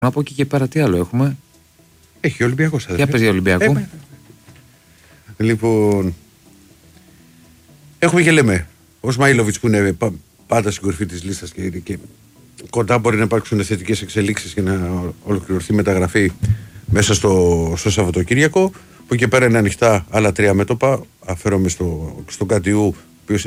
Από εκεί και πέρα τι άλλο έχουμε? Έχει Ολυμπιακός. Για πες για Ολυμπιακό. Λοιπόν, έχουμε και λέμε ο Σμαήλοβιτς που είναι πάντα στην κορυφή της λίστας και κοντά μπορεί να υπάρξουν θετικές εξελίξεις και να ολοκληρωθεί μεταγραφή μέσα στο Σαββατοκύριακο. Που εκεί πέρα είναι ανοιχτά άλλα 3 μέτωπα. Αφαίρομαι στον Κατιού, ο οποίος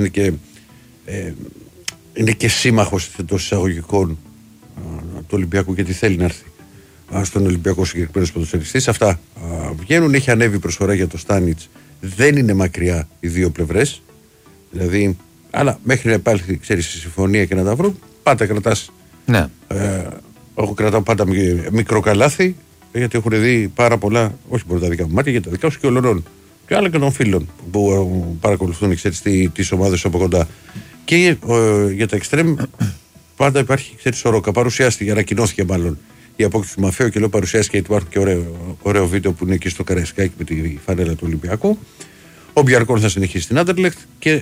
είναι και σύμμαχος των εισαγωγικών του Ολυμπιακού, γιατί θέλει να έρθει στον Ολυμπιακό συγκεκριμένος ποδοσφαιριστής. Αυτά βγαίνουν. Έχει ανέβει προσφορά για το Στάνιτς. Δεν είναι μακριά οι δύο πλευρές. Δηλαδή, αλλά μέχρι να υπάρχει, ξέρεις, η συμφωνία και να τα βρουν, πάντα κρατάς. Ναι. Εγώ κρατάω πάντα μικρό καλάθι, γιατί έχουν δει πάρα πολλά, όχι μόνο τα δικά μου μάτια, για τα δικά σου και όλων. Και άλλα και των φίλων που παρακολουθούν, ξέρεις, τις ομάδες από κοντά. Και για τα εξτρέμ, πάντα υπάρχει, ξέρεις, ορόκα. Παρουσιάστηκε, ανακοινώθηκε μάλλον η απόκτηση του Μαφέου και λέω παρουσιάστηκε, γιατί υπάρχουν και ωραίο βίντεο που είναι εκεί στο Καραϊσκάκι με τη φανέλα του Ολυμπιακού. Ο Μπιαρκόν θα συνεχίσει στην Άντερλεχτ και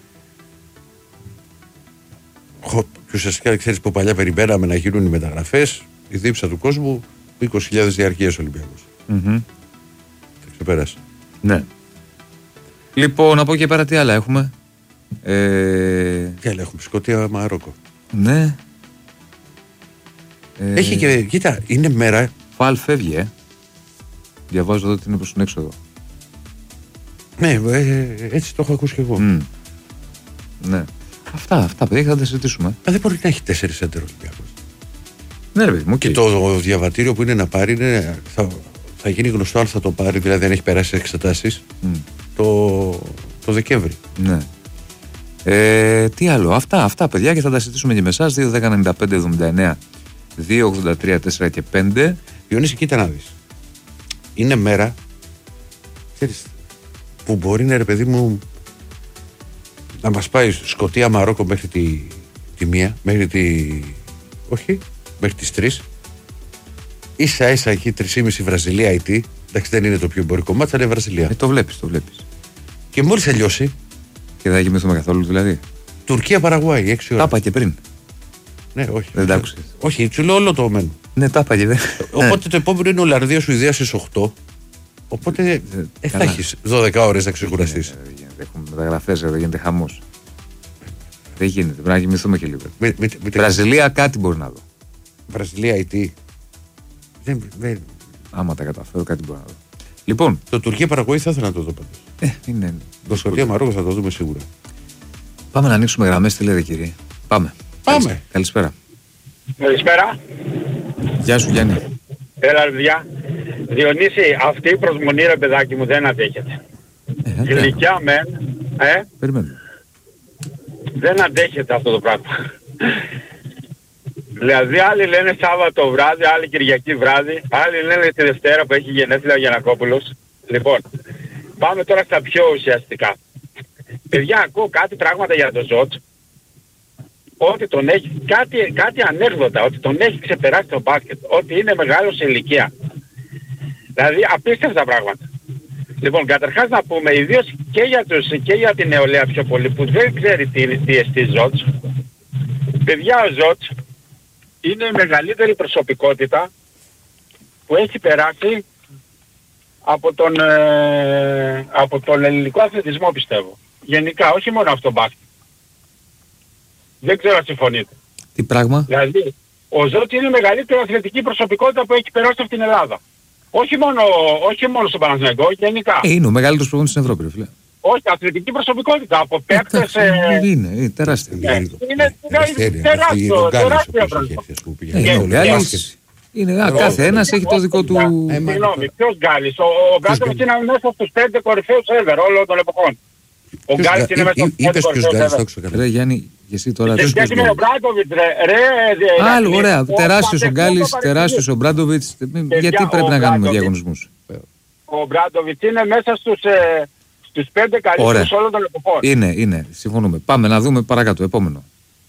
ουσιαστικά, ξέρεις, που παλιά περιμέναμε να γίνουν οι μεταγραφές, η δίψα του κόσμου, 20.000 διαρκείας Ολυμπιακός. Θα ξεπεράσει. Ναι. Λοιπόν, από εκεί και πέρα τι άλλα έχουμε? Τι άλλα έχουμε? Σκωτία, Μαρόκο. Ναι. Έχει και, κοίτα, είναι μέρα. Φαλ φεύγει, Διαβάζω εδώ ότι είναι προς τον έξοδο. Ναι, έτσι το έχω ακούσει και εγώ. Ναι. Αυτά, παιδιά, θα τα συζητήσουμε. Δεν μπορεί να έχει 4 έντερ Ολυμπιακός. Ναι, ρε παιδί μου. Και το διαβατήριο που είναι να πάρει θα γίνει γνωστό αν θα το πάρει, δηλαδή αν έχει περάσει εξετάσεις το Δεκέμβρη. Ναι. Τι άλλο? Αυτά, παιδιά, και θα τα συζητήσουμε και με εσάς. 2-10-95-79 2-83-4 και 5. Διονύση, κοίτα να δεις. Είναι μέρα, ξέρεις, που μπορεί να, ρε παιδί μου, να μας πάει Σκωτία Μαρόκο μέχρι τη 1, όχι, μέχρι τις 3. Ίσα ίσα εκεί 3,5 Βραζιλία IT. Εντάξει, δεν είναι το πιο εμπορικό μάτσα, αλλά είναι Βραζιλία. Το βλέπεις. Και μόλις τελειώσει. Και δεν θα κοιμηθούμε καθόλου, δηλαδή. Τουρκία Παραγουάη, 6 ώρα. Τα είπα και πριν. Ναι, όχι. Δεν τα άκουσες? Όχι, σου λέω όλο το μένο. Ναι, τα είπα και δεν. Οπότε το επόμενο είναι Ολλανδία Σουηδία στις 8. Οπότε θα έχεις 12 ώρες να ξεκουραστείς. Έχουμε μεταγραφές, δεν γίνεται χαμός. Δεν γίνεται, πρέπει να κοιμηθούμε και λίγο. Βραζιλία κάτι μπορεί να δω. Βραζιλία IT. Άμα τα καταφέρω, κάτι μπορεί να δω. Λοιπόν. Το Τουρκία Παραγωγή θα ήθελα να το δω πάντως. Είναι. Το Σκωτία Μαρόκο θα το δούμε σίγουρα. Πάμε να ανοίξουμε γραμμές, τι λέτε, κύριε? Πάμε. Καλησπέρα. Καλησπέρα. Γεια σου, Γιάννη. Έλα, παιδιά. Διονύση, αυτή η προσμονή, ρε παιδάκι μου, δεν αντέχεται. Γλυκιά μεν, Περιμένουμε. Δεν αντέχεται αυτό το πράγμα. Δηλαδή άλλοι λένε Σάββατο βράδυ, άλλοι Κυριακή βράδυ, άλλοι λένε τη Δευτέρα που έχει γενέθλια ο Γιαννακόπουλος. Λοιπόν, πάμε τώρα στα πιο ουσιαστικά. Παιδιά, ακούω κάτι πράγματα για τον Ζότ, ότι τον έχει, κάτι ανέκδοτα, ότι τον έχει ξεπεράσει το μπάσκετ, ότι είναι μεγάλος σε ηλικία. Δηλαδή απίστευτα πράγματα. Λοιπόν, καταρχάς να πούμε, ιδίως και για την νεολαία πιο πολύ, που δεν ξέρει τι εστί Ζότς. Παιδιά, ο Ζότς είναι η μεγαλύτερη προσωπικότητα που έχει περάσει από τον ελληνικό αθλητισμό, πιστεύω. Γενικά, όχι μόνο αυτό μπάσκετ. Δεν ξέρω αν συμφωνείτε. Τι πράγμα? Δηλαδή, ο Ζότς είναι η μεγαλύτερη αθλητική προσωπικότητα που έχει περάσει από την Ελλάδα. Όχι μόνο στο Παναθηναϊκό, γενικά. Είναι ο μεγαλύτερος προπονητής στην Ευρώπη, ρε φίλε. Όχι, αθλητική προσωπικότητα από παίκτες. Είναι τεράστια. Είναι τεράστιο πράγμα. Είναι κάθε ένας έχει το δικό του. Συγγνώμη, ποιος Γκάλης? Ο Μπράντοβιτς είναι μέσα στους 5 κορυφαίους ever όλων των εποχών. Ο Γκάλης είναι μέσα στους 5 κορυφαίους ever. Ρε Γιάννη, και εσύ τώρα. Γιατί είναι ο Μπράντοβιτς, ρε. Άλλο, ωραία. Τεράστιος ο Γκάλης, τεράστιος ο Μπράντοβιτς. Γιατί πρέπει να κάνουμε διαγωνισμούς? Ο Μπράντοβιτς είναι μέσα στους 5 καλύτερους όλων των εποχών. Είναι. Συμφωνούμε. Πάμε να δούμε παρακάτω. Επόμενο.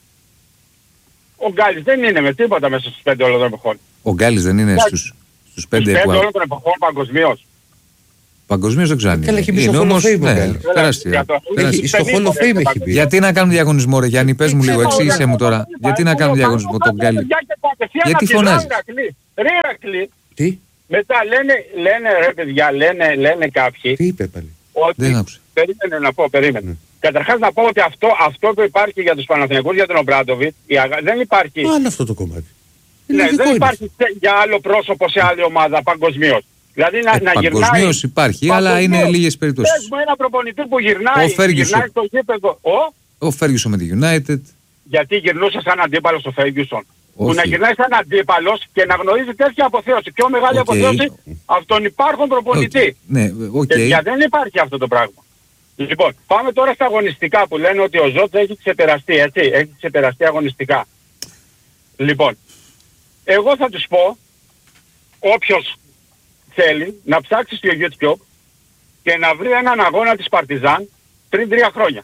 Ο Γκάλης δεν είναι με τίποτα μέσα στους 5 όλων των εποχών. Ο Γκάλης δεν είναι στους 5 όλων των εποχών παγκοσμίως. Παγκοσμίως δεν ξέρω. Είναι όμως τεράστια. Στο Hall of Fame έχει πει. Γιατί να κάνουν διαγωνισμό, ρε Γιάννη, πες μου λίγο, εξήγησέ μου τώρα. Γιατί να κάνουν διαγωνισμό τον Γκάλη? Γιατί φωνάζεις? Ρε Ηρακλή, Τι, μετά λένε ρε παιδιά, λένε κάποιοι τι είπε πάλι. Δεν ότι... άκουσα. Περίμενε. Καταρχάς να πω ότι αυτό που υπάρχει για τους Παναθηναϊκούς, για τον Ομπράντοβιτ, δεν υπάρχει. Άλλο αυτό το κομμάτι. Ναι, Λογικό δεν είναι. υπάρχει για άλλο πρόσωπο σε άλλη ομάδα παγκοσμίως. Δηλαδή να γυρνάει... Παγκοσμίως υπάρχει, αλλά είναι Παγκοσμίως. λίγες περιπτώσεις. Πες μου ένα προπονητή που γυρνάει στο γήπεδο. Ο Φέργιουσον με τη United. Γιατί γυρνούσε σαν αντίπαλος στο Φέργιουσον. Που Όχι. να γυρνάει σαν αντίπαλος και να γνωρίζει τέτοια αποθέωση. Πιο μεγάλη αποθέωση από τον υπάρχον προπονητή. Ναι, οκ. Και δεν υπάρχει αυτό το πράγμα. Λοιπόν, πάμε τώρα στα αγωνιστικά που λένε ότι ο Ζότς έχει ξεπεραστεί, έτσι. Έχει ξεπεραστεί αγωνιστικά. Λοιπόν, εγώ θα τους πω, όποιος θέλει να ψάξει στο YouTube και να βρει έναν αγώνα της Παρτιζάν πριν 3 χρόνια.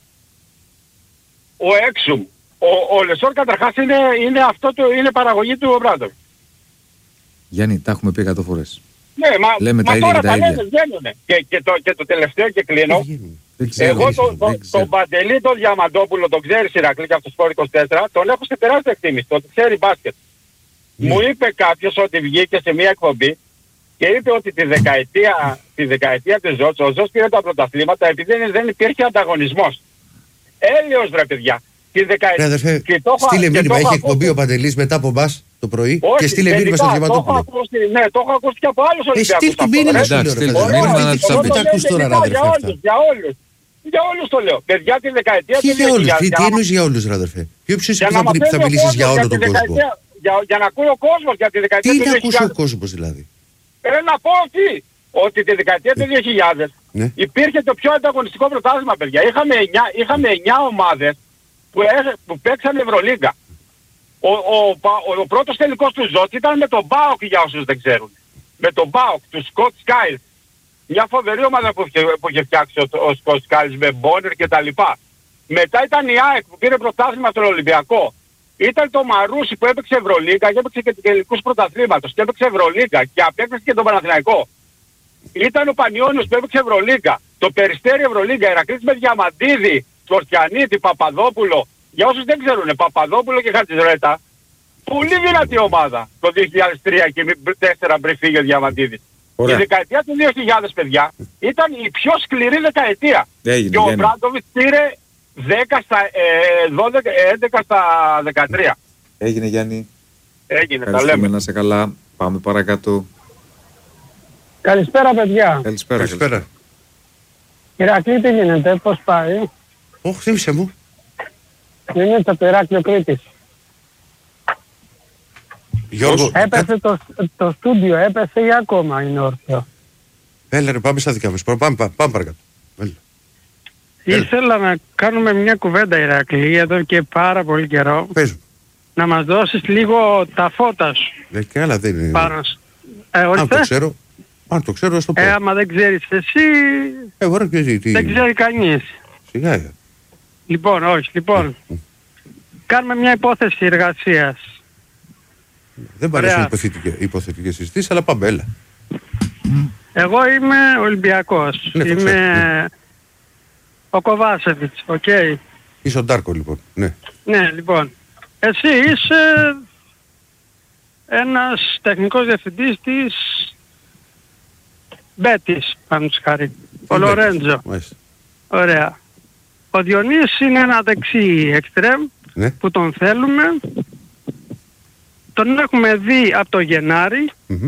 Ο Έξουμ, ο Λεσόρ καταρχάς είναι παραγωγή του Ομπράντοβιτ. Γιάννη, τα έχουμε πει 100 φορές. Ναι, Λέμε τα ίδια τώρα και τα ίδια. βγαίνουνε. Και το τελευταίο και κλείνω. Δεν ξέρω. Εγώ τον Παντελή τον Διαμαντόπουλο, τον ξέρεις Ηρακλή και από το Σπορ 24, τον έχω σε τεράστια εκτίμηση, το ξέρει μπάσκετ. Μου είπε κάποιος ότι βγήκε σε μια εκπομπή και είπε ότι τη δεκαετία της Ζότς, ο Ζότς πήρε τα πρωταθλήματα επειδή δεν υπήρχε ανταγωνισμός. Έλεος ρε παιδιά. Αδερφέ, στείλε μήνυμα, έχει εκπομπή ο Παντελής μετά από εμάς το πρωί και στείλε μήνυμα στο Διαμαντόπουλο. Ναι, το έχω ακούσει και από άλλους Ολυμπιακούς. Στείλ του μήνυμα, Εντάξει, στείλ του μήνυμα να τους απείς. τα ακούς τώρα, ρε αδερφέ, αυτά. Για όλους το λέω. Παιδιά τη δεκαετία Τι του για όλους, 2000, τι εννοείς για όλους, ρε αδερφέ. Ποιος είσαι για που να μαθαίνει θα ο μιλήσεις για κόσμος όλο τον τη κόσμο. δεκαετία- Για να ακούει ο κόσμος για τη Τι δεκαετία του να 2000. ακούσει ο κόσμος δηλαδή. Να πω ότι τη δεκαετία του 2000 Ναι. υπήρχε το πιο ανταγωνιστικό πρωτάθλημα, παιδιά. Είχαμε 9 ομάδες που παίξαν Ευρωλίγκα. Ο πρώτος τελικός του Ζότ ήταν με τον ΠΑΟΚ, για όσους δεν ξέρουν. Με τον ΠΑΟΚ, του Σκοτ Σκάιλς. Μια φοβερή ομάδα που είχε φτιάξει ο Σκοτ Σκάιλς με Μπόνερ και τα λοιπά. Μετά ήταν η ΑΕΚ που πήρε πρωτάθλημα στον Ολυμπιακό. Ήταν το Μαρούσι που έπαιξε Ευρωλίγκα και έπαιξε και τους τελικούς πρωταθλήματος και έπαιξε Ευρωλίγκα και απέκτησε και τον Παναθηναϊκό. Ήταν ο Πανιώνιος που έπαιξε Ευρωλίγκα. Το Περιστέρι Ευρωλίγκα, Ηρακλής με Διαμαντίδη, Τορκιανίτη, Παπαδόπουλο. Για όσους δεν ξέρουν, Παπαδόπουλο και Χατζηρέτα. Πολύ δυνατή ομάδα το 2003 και 4 πριν φύγει ο Διαμαντίδης. Η δεκαετία του 2000, παιδιά, ήταν η πιο σκληρή δεκαετία. Και ο Μπράντοβιτ πήρε 11 στα 13. Έγινε, Γιάννη. Έγινε, τα λέμε. Να σε καλά. Πάμε παρακάτω. Καλησπέρα παιδιά. Καλησπέρα. Ηρακλή, τι γίνεται, πώς πάει? Όχι, θύμισε μου. Είναι το Ηράκλειο Κρήτης. Γιώργο, Έπεσε το στούντιο, έπεσε ή ακόμα είναι όρθιο? έλα ρε, πάμε στα δικά μας. Πάμε παρακάτω. Έλα. Ήθελα να κάνουμε μια κουβέντα, Ηρακλή, εδώ και πάρα πολύ καιρό. Πες μου. Να μας δώσεις λίγο τα φώτα σου. Και άλλα δεν είναι. Πάνω Αν το ξέρω, ας το πω. άμα δεν ξέρεις εσύ, Ωραία, και τι. δεν ξέρει κανείς. Σιγά. Λοιπόν, κάνουμε μια υπόθεση εργασίας. Δεν μ' αρέσουν υποθετικές συζητήσεις, αλλά πάμε, έλα. Εγώ είμαι Ολυμπιακός. Ναι, το Είμαι ξέρω, ο Κοβάσεβιτς, οκ. Είσαι ο Ντάρκο, λοιπόν. Ναι. Ναι, λοιπόν. Εσύ είσαι ένας τεχνικός διευθυντής της Μπέτης, πάνω χάρη. Ο Λορέντζο. Μάλιστα. Ωραία. Ο Διονύσης είναι ένα δεξί εξτρέμ Ναι. που τον θέλουμε. Τον έχουμε δει από το Γενάρη. Μμμ.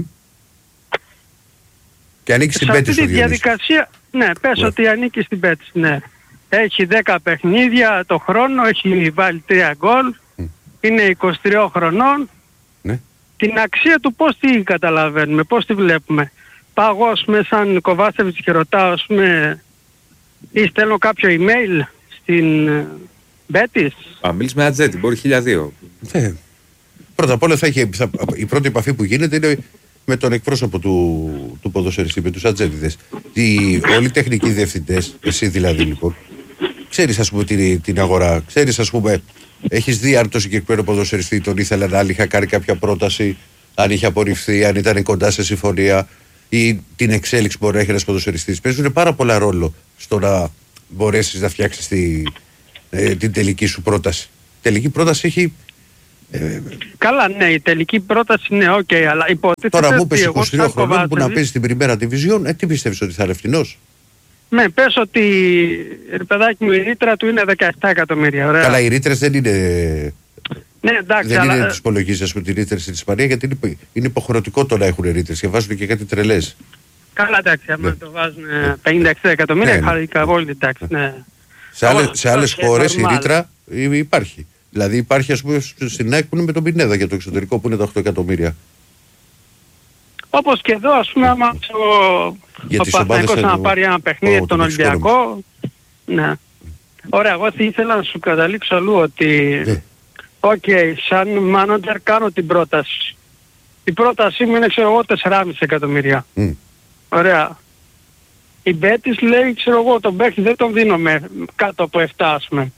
Και ανήκει στην Σε Πέτη αυτή στο τη Διονύση. διαδικασία, ναι, πες Ναι. ότι ανήκει στην Πέτης, ναι. Έχει 10 παιχνίδια το χρόνο, έχει βάλει 3 γκολ, είναι 23 χρονών. Ναι. Την αξία του πώς τη καταλαβαίνουμε, πώς τη βλέπουμε? Πάω εγώ σαν Κοβάσεβιτς και ρωτάω, ή στέλνω κάποιο email στην Μπέτης. Μίλησε με Ατζέτη, μπορεί 1002. Πρώτα απ' όλα η πρώτη επαφή που γίνεται είναι με τον εκπρόσωπο του ποδοσφαιριστή, με τους ατζέντιδες. Όλοι οι τεχνικοί διευθυντές, εσύ δηλαδή λοιπόν, ξέρεις ας πούμε την αγορά, ξέρεις ας πούμε, έχεις δει αν το συγκεκριμένο ποδοσφαιριστή τον ήθελαν, αν είχα κάνει κάποια πρόταση, αν είχε απορριφθεί, αν ήταν κοντά σε συμφωνία ή την εξέλιξη που μπορεί να έχει ένας ποδοσφαιριστής. Παίζουν πάρα πολλά ρόλο στο να μπορέσεις να φτιάξεις την τελική σου πρόταση. Η τελική πρόταση έχει Καλά, ναι, η τελική πρόταση είναι ok, αλλά υποτίθεται. Τώρα μου είπες ότι 22 χρονών που να παίζει την Πριμέρα Division, τι πιστεύεις ότι θα είναι φθηνός? Ναι, πες ότι ρε παιδάκι μου η ρήτρα του είναι 17 εκατομμύρια. Ωραία. Καλά, οι ρήτρες δεν είναι. Ναι, εντάξει, δεν αλλά... είναι τις υπολογίσεις με τη ρήτρες στην Ισπανία, γιατί είναι υποχρεωτικό το να έχουν ρήτρες και βάζουν και κάτι τρελές. Καλά, εντάξει, άμα το βάζουν 50-60 εκατομμύρια, χαρικά όλοι, εντάξει, ναι. Σε άλλες χώρες η ρήτρα υπάρχει. Δηλαδή υπάρχει, ας πούμε, στην ΑΕΚ που είναι με τον Πινέδα για το εξωτερικό που είναι τα 8 εκατομμύρια. Όπως και εδώ, ας πούμε, άμα ο Παναθηναϊκός να πάρει ένα παιχνίδι τον Ολυμπιακό. Ναι. Ωραία, εγώ ήθελα να σου καταλήξω αλλού ότι σαν manager κάνω την πρόταση. Η πρότασή μου είναι, ξέρω εγώ, 4,5 εκατομμύρια. Ωραία. Η Μπέτης λέει, ξέρω εγώ, τον παίχτη δεν τον δίνουμε κάτω από 7, ας πούμε.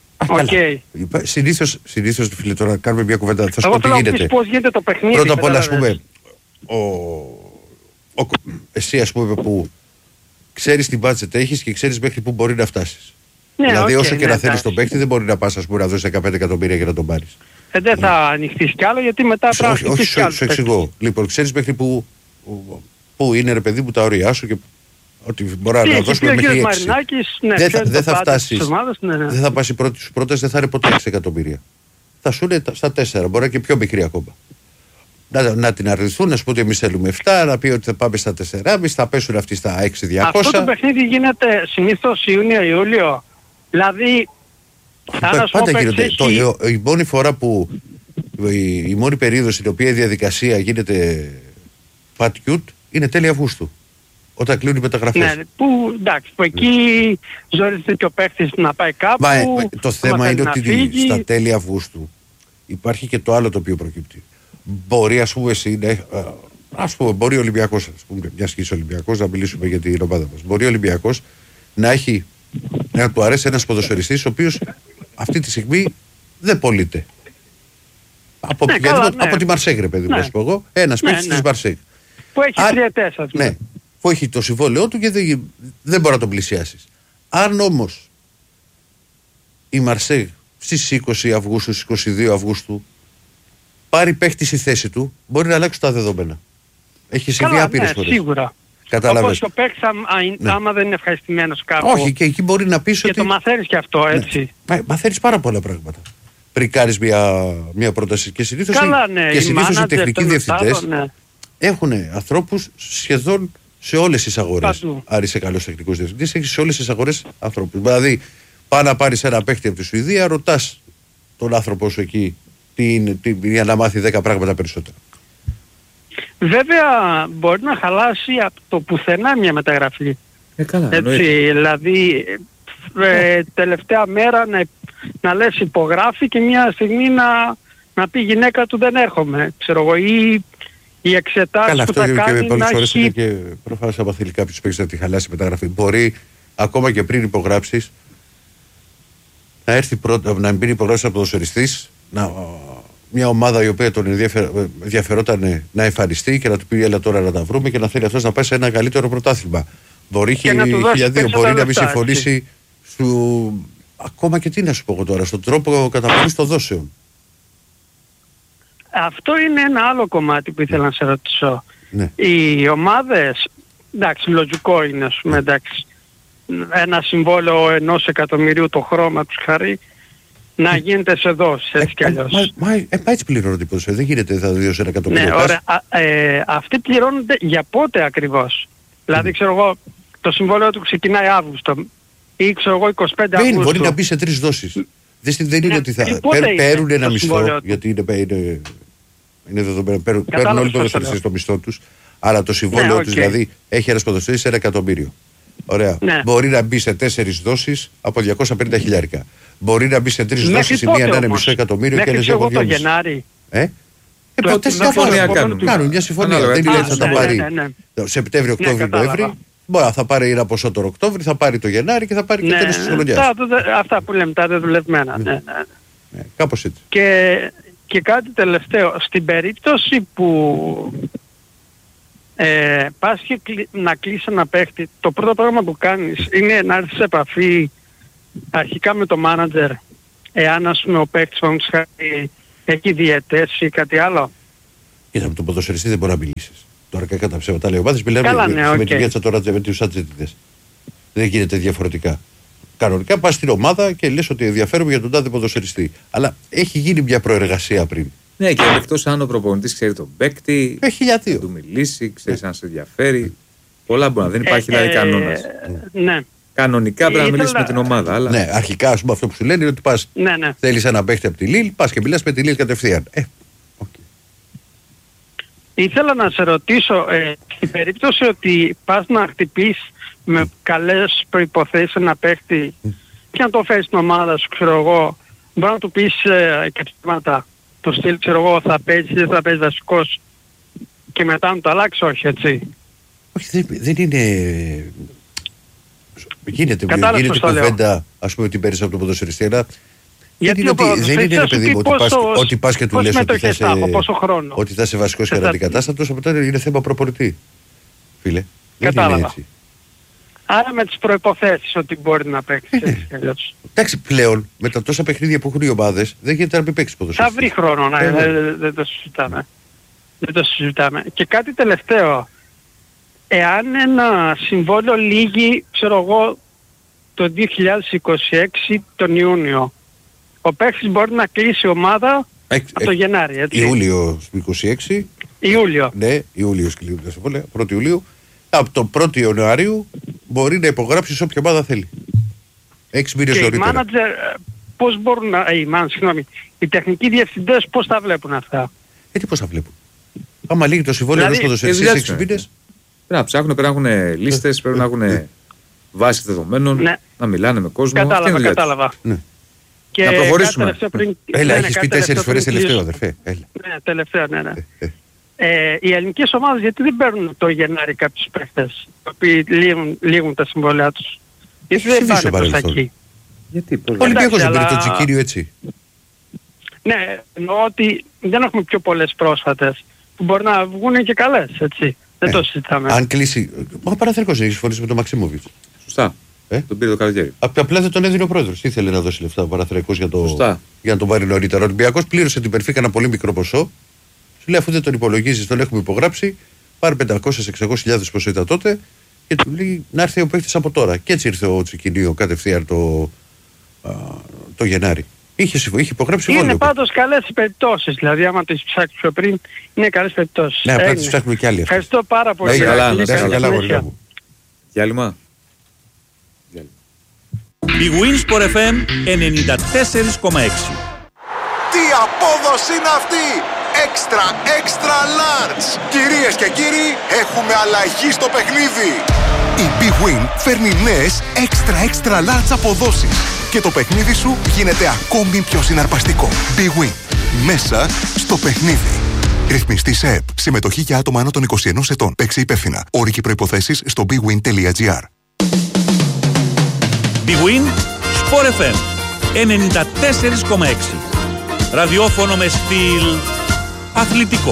Συνήθως, φίλε, τώρα κάνουμε μια κουβέντα. Θα σου πω τι γίνεται. Πώς γίνεται το παιχνίδι. Πρώτα απ' όλα, ας πούμε, εσύ, ας πούμε, που ξέρεις τι budget έχεις και ξέρεις μέχρι που μπορεί να φτάσεις. Ναι, δηλαδή, όσο και να θέλεις τον παίχτη, δεν μπορεί να πας, ας πούμε, να δώσεις 15 εκατομμύρια για να τον πάρεις. Δεν θα ανοιχτείς κι άλλο, γιατί μετά πρέπει να ανοιχτείς κι άλλο. Σου εξηγώ. Λοιπόν, ξέρεις μέχρι που είναι, ρε παιδί μου, τα όρια σου και ότι μπορεί να δώσουμε μέχρι 6. Δεν θα φτάσεις. Δεν θα πας η πρώτη σου πρόταση, δεν θα είναι ποτέ 6 εκατομμύρια. Θα σου είναι στα 4, μπορεί να και πιο μικρή ακόμα. Να την αρνηθούν, να σου πω ότι εμείς θέλουμε 7, να πει ότι θα πάμε στα 4,5, θα πέσουν αυτοί στα 6.200. Αυτό το παιχνίδι γίνεται συνήθως Ιούνιο-Ιούλιο. Δηλαδή, πάντα γίνονται. Η μόνη φορά που η μόνη περίοδος στην οποία η διαδικασία γίνεται πατιούτ είναι τέλη Αυγούστου. Όταν κλείνουν οι μεταγραφές. Ναι, που εκεί ζορίζεται και ο παίκτης να πάει κάπου. Το θέμα είναι ότι στα τέλη Αυγούστου υπάρχει και το άλλο το οποίο προκύπτει. Μπορεί, ας πούμε, μπορεί ο Ολυμπιακός, μιας και είσαι Ολυμπιακός, να μιλήσουμε για την ομάδα μας. Μπορεί ο Ολυμπιακός να του αρέσει ένας ποδοσφαιριστής ο οποίος αυτή τη στιγμή δεν πωλείται. Από τη Μαρσέγ, ρε παιδί μου, να πω εγώ, ένας παίκτης της Μαρσέγ. Που έχει 3-4. Ναι, που έχει το συμβόλαιό του και δεν μπορεί να τον πλησιάσεις. Αν όμως η Μαρσέγ στις 20 Αυγούστου, στις 22 Αυγούστου πάρει παίχτη στη θέση του, μπορεί να αλλάξουν τα δεδομένα. Έχει συμβεί άπειρες φορές. Σίγουρα. Όπως ο παίκτης άμα δεν είναι ευχαριστημένος κάπου. Όχι, και εκεί μπορεί να πεις ότι... Και το μαθαίνεις και αυτό, έτσι. Μαθαίνεις πάρα πολλά πράγματα. Πριν κάνεις μια πρόταση και συνήθως οι τεχνικοί διευθυντές έχουν ανθρώπους σχεδόν σε όλες τις αγορές. Αν είσαι καλός τεχνικός διευθυντής, έχεις σε όλες τις αγορές ανθρώπους. Δηλαδή, πάει να πάρεις ένα παίχτη από τη Σουηδία, ρωτάς τον άνθρωπό σου εκεί για να μάθει 10 πράγματα περισσότερα. Βέβαια μπορεί να χαλάσει από το πουθενά μια μεταγραφή. Καλά, έτσι, δηλαδή τελευταία μέρα να λες υπογράφει και μια στιγμή να πει η γυναίκα του δεν έρχομαι. Ξέρω εγώ, ή οι εξετάσεις που θα κάνει. Καλά, αυτό και πολλές φορές είναι και προφανώς άμα θέλει κάποιος παίκτης να τη χαλάσει μεταγραφή. Μπορεί ακόμα και πριν υπογράψεις να έρθει πρώτα, να μπει υπογράψεις από ποδοσφαιριστής, μια ομάδα η οποία τον ενδιαφερόταν να εμφανιστεί και να του πει έλα τώρα να τα βρούμε και να θέλει αυτός να πάει σε ένα καλύτερο πρωτάθλημα. Μπορεί μπορεί να μην συμφωνήσει ακόμα και τι να σου πω εγώ τώρα, στον τρόπο καταβολής των δόσεων. Αυτό είναι ένα άλλο κομμάτι που ήθελα να σε ρωτήσω. Ναι. Οι ομάδες, εντάξει, λογικό είναι, ας πούμε, εντάξει, ένα συμβόλαιο 1 εκατομμυρίου το χρόνο τους χαρεί, να γίνεται σε δόσεις, έτσι κι αλλιώς. Έτσι πληρώνονται οι ποδοσφαίρες, δεν γίνεται θα δώσει 1 εκατομμύριο. Ναι, ωραία. Αυτοί πληρώνονται για πότε ακριβώς? Δηλαδή, ξέρω εγώ, το συμβόλαιο του ξεκινάει Αύγουστο ή ξέρω εγώ 25 Αυγούστου. Μπορεί να μπει σε 3 δόσεις. Δεν είναι ότι θα παίρνουν ένα μισθό, γιατί είναι δεδομένο, παίρνουν όλοι οι ποδοσφαιριστές το μισθό τους, αλλά το συμβόλαιο τους δηλαδή έχει ένας ποδοσφαιριστής 1 εκατομμύριο. Ωραία. Ναι. Μπορεί να μπει σε 4 δόσεις από 250 χιλιάρικα. Μπορεί να μπει σε 3 δόσεις, η μία να είναι μισό εκατομμύριο και άλλες από 2,5. Το Γενάρη. Τότε κάνουν μια συμφωνία. Δεν είναι ότι θα τα πάρει Σεπτέμβριο, Οκτώβριο, Νοέμβρη. Μπορεί θα πάρει ένα ποσό τον Οκτώβριο, θα πάρει το Γενάρη και θα πάρει και τέλος της χρονιάς. Αυτά που λέμε, τα δεδουλευμένα. Ναι. Κάπως έτσι. Και κάτι τελευταίο. Στην περίπτωση που πας και να κλείσει ένα παίχτη, το πρώτο πράγμα που κάνεις είναι να έρθεις σε επαφή αρχικά με το μάνατζερ, εάν ας πούμε ο παίχτης Έχει διαιτές ή κάτι άλλο? Κοίτα, με τον ποδοσφαιριστή δεν μπορεί να μιλήσεις. Τώρα κατά ψέματα λέει ομάδες, μιλάμε με τη Γιάτσα τώρα με τους ατζετητές. Δεν γίνεται διαφορετικά. Κανονικά πας στην ομάδα και λες ότι ενδιαφέρομαι για τον τάδε ποδοσφαιριστή. Αλλά έχει γίνει μια προεργασία πριν. Ναι, και εκτός αν ο προπονητής ξέρει τον παίκτη, θα του μιλήσει, ξέρει αν σε ενδιαφέρει. Πολλά μπορεί να δεν υπάρχει δηλαδή κανόνας. Ναι. Κανονικά πρέπει να μιλήσει με την ομάδα. Αλλά... Ναι, αρχικά ας πούμε αυτό που σου λένε είναι ότι πας, θέλεις ένα παίκτη από τη Λίλ, πας και μιλάς με τη Λίλ κατευθείαν. Ήθελα να σε ρωτήσω, στην περίπτωση ότι πας να χτυπήσεις με καλές προϋποθέσεις ένα παίκτη και να το φέρεις στην ομάδα σου, ξέρω εγώ, μπορεί να του πεις και ψήματα, το στυλ, ξέρω εγώ, θα παίζεις ή δεν θα παίζεις βασικός και μετά να το αλλάξει, όχι έτσι? Όχι, δεν είναι... Γίνεται κουβέντα, ας πούμε, ότι παίρνεις από τον ποδοσφαιριστή, αλλά δεν είναι ρε παιδί μου ότι πας και του λες ότι θα είσαι βασικός και αντικατάστατος, από τότε είναι θέμα προπονητή. Φίλε, κατάλαβα. Δεν είναι έτσι. Άρα με τις προϋποθέσεις ότι μπορεί να παίξει. Εντάξει, πλέον με τα τόσα παιχνίδια που έχουν οι ομάδες δεν γίνεται να μην παίξει ποδοσφαιριστή. Θα βρει χρόνο, δεν το συζητάμε. Δεν το συζητάμε. Και κάτι τελευταίο. Εάν ένα συμβόλαιο λύγει, ξέρω εγώ, το 2026 τον Ιούνιο, ο παίκτης μπορεί να κλείσει ομάδα από το Γενάρη, έτσι. Ιούλιο 26. Ιούλιο. Ναι, Ιούλιο κλείνει τα συμβόλαια, 1η Ιουλίου. Από το 1η Ιανουαρίου μπορεί να υπογράψει σε όποια ομάδα θέλει. 6 μήνες νωρίτερα. Και οι μάνατζερ πώς μπορούν να... οι τεχνικοί διευθυντές πώς τα βλέπουν αυτά? Τι πώς τα βλέπουν? Άμα λύγει το συμβόλαιο ενός ποδοσφαιριστή σε 6 μήνες. Πρέπει να ψάχνουν, πρέπει να έχουν λίστες, πρέπει να έχουν βάση δεδομένων, να μιλάνε με κόσμο. Κατάλαβα. Και να προχωρήσουμε. Έλα, έχεις πει 4 φορές τελευταίο, αδερφέ. Ναι, τελευταίο, ναι. Οι ελληνικές ομάδες γιατί δεν παίρνουν το Γενάρη κάποιους παίχτες, οι οποίοι λύγουν τα συμβόλαια τους? Γιατί δεν πάνε προς εκεί? Ο Ολυμπιακός δεν πήρε το Τσικίριο έτσι? Ναι, εννοώ ότι δεν έχουμε πιο πολλές πρόσφατες που μπορεί να βγουν και καλές, έτσι. Δεν το συζητάμε. Αν κλείσει... Ο Παναθηναϊκός έχει συμφωνήσει με τον Μαξίμοβιτς. Σωστά. Τον πήρε το καλοκαίρι. Απλά δεν τον έδινε ο πρόεδρος. Ήθελε να δώσει λεφτά ο Παναθηναϊκός για να τον πάρει νωρίτερα. Ο Ολυμπιακός πλήρωσε την Περφύκα ένα πολύ μικρό ποσό. Σου λέει αφού δεν τον υπολογίζεις, τον έχουμε υπογράψει. Πάρε 500-600 πόσο ήταν τότε και του λέει να έρθει ο παίκτης από τώρα. Και έτσι ήρθε ο Τσικινίο κατευθείαν το Γενάρη. Είχε υπογράψει μόνο. Είναι πάντως καλές οι περιπτώσεις. Δηλαδή, άμα τις ψάξεις πιο πριν, είναι καλές περιπτώσεις. Ναι, απλά τις ψάχνουμε κι άλλοι. Ευχαριστώ πάρα πολύ. Καλά, γοριά μου. Διάλειμμα. Η Winsport FM 94,6. Τι απόδοση είναι αυτή! Extra large! Κυρίες και κύριοι, έχουμε αλλαγή στο παιχνίδι! Η Big Win φέρνει νέες extra large αποδόσεις και το παιχνίδι σου γίνεται ακόμη πιο συναρπαστικό. Big Win. Μέσα στο παιχνίδι. Ρυθμιστή σε ΕΠ. Συμμετοχή για άτομα άνω των 21 ετών. Παίξε υπεύθυνα. Όροι και προϋποθέσεις στο bigwin.gr. Big Win Sport FM 94,6. Ραδιόφωνο με στυλ αθλητικό.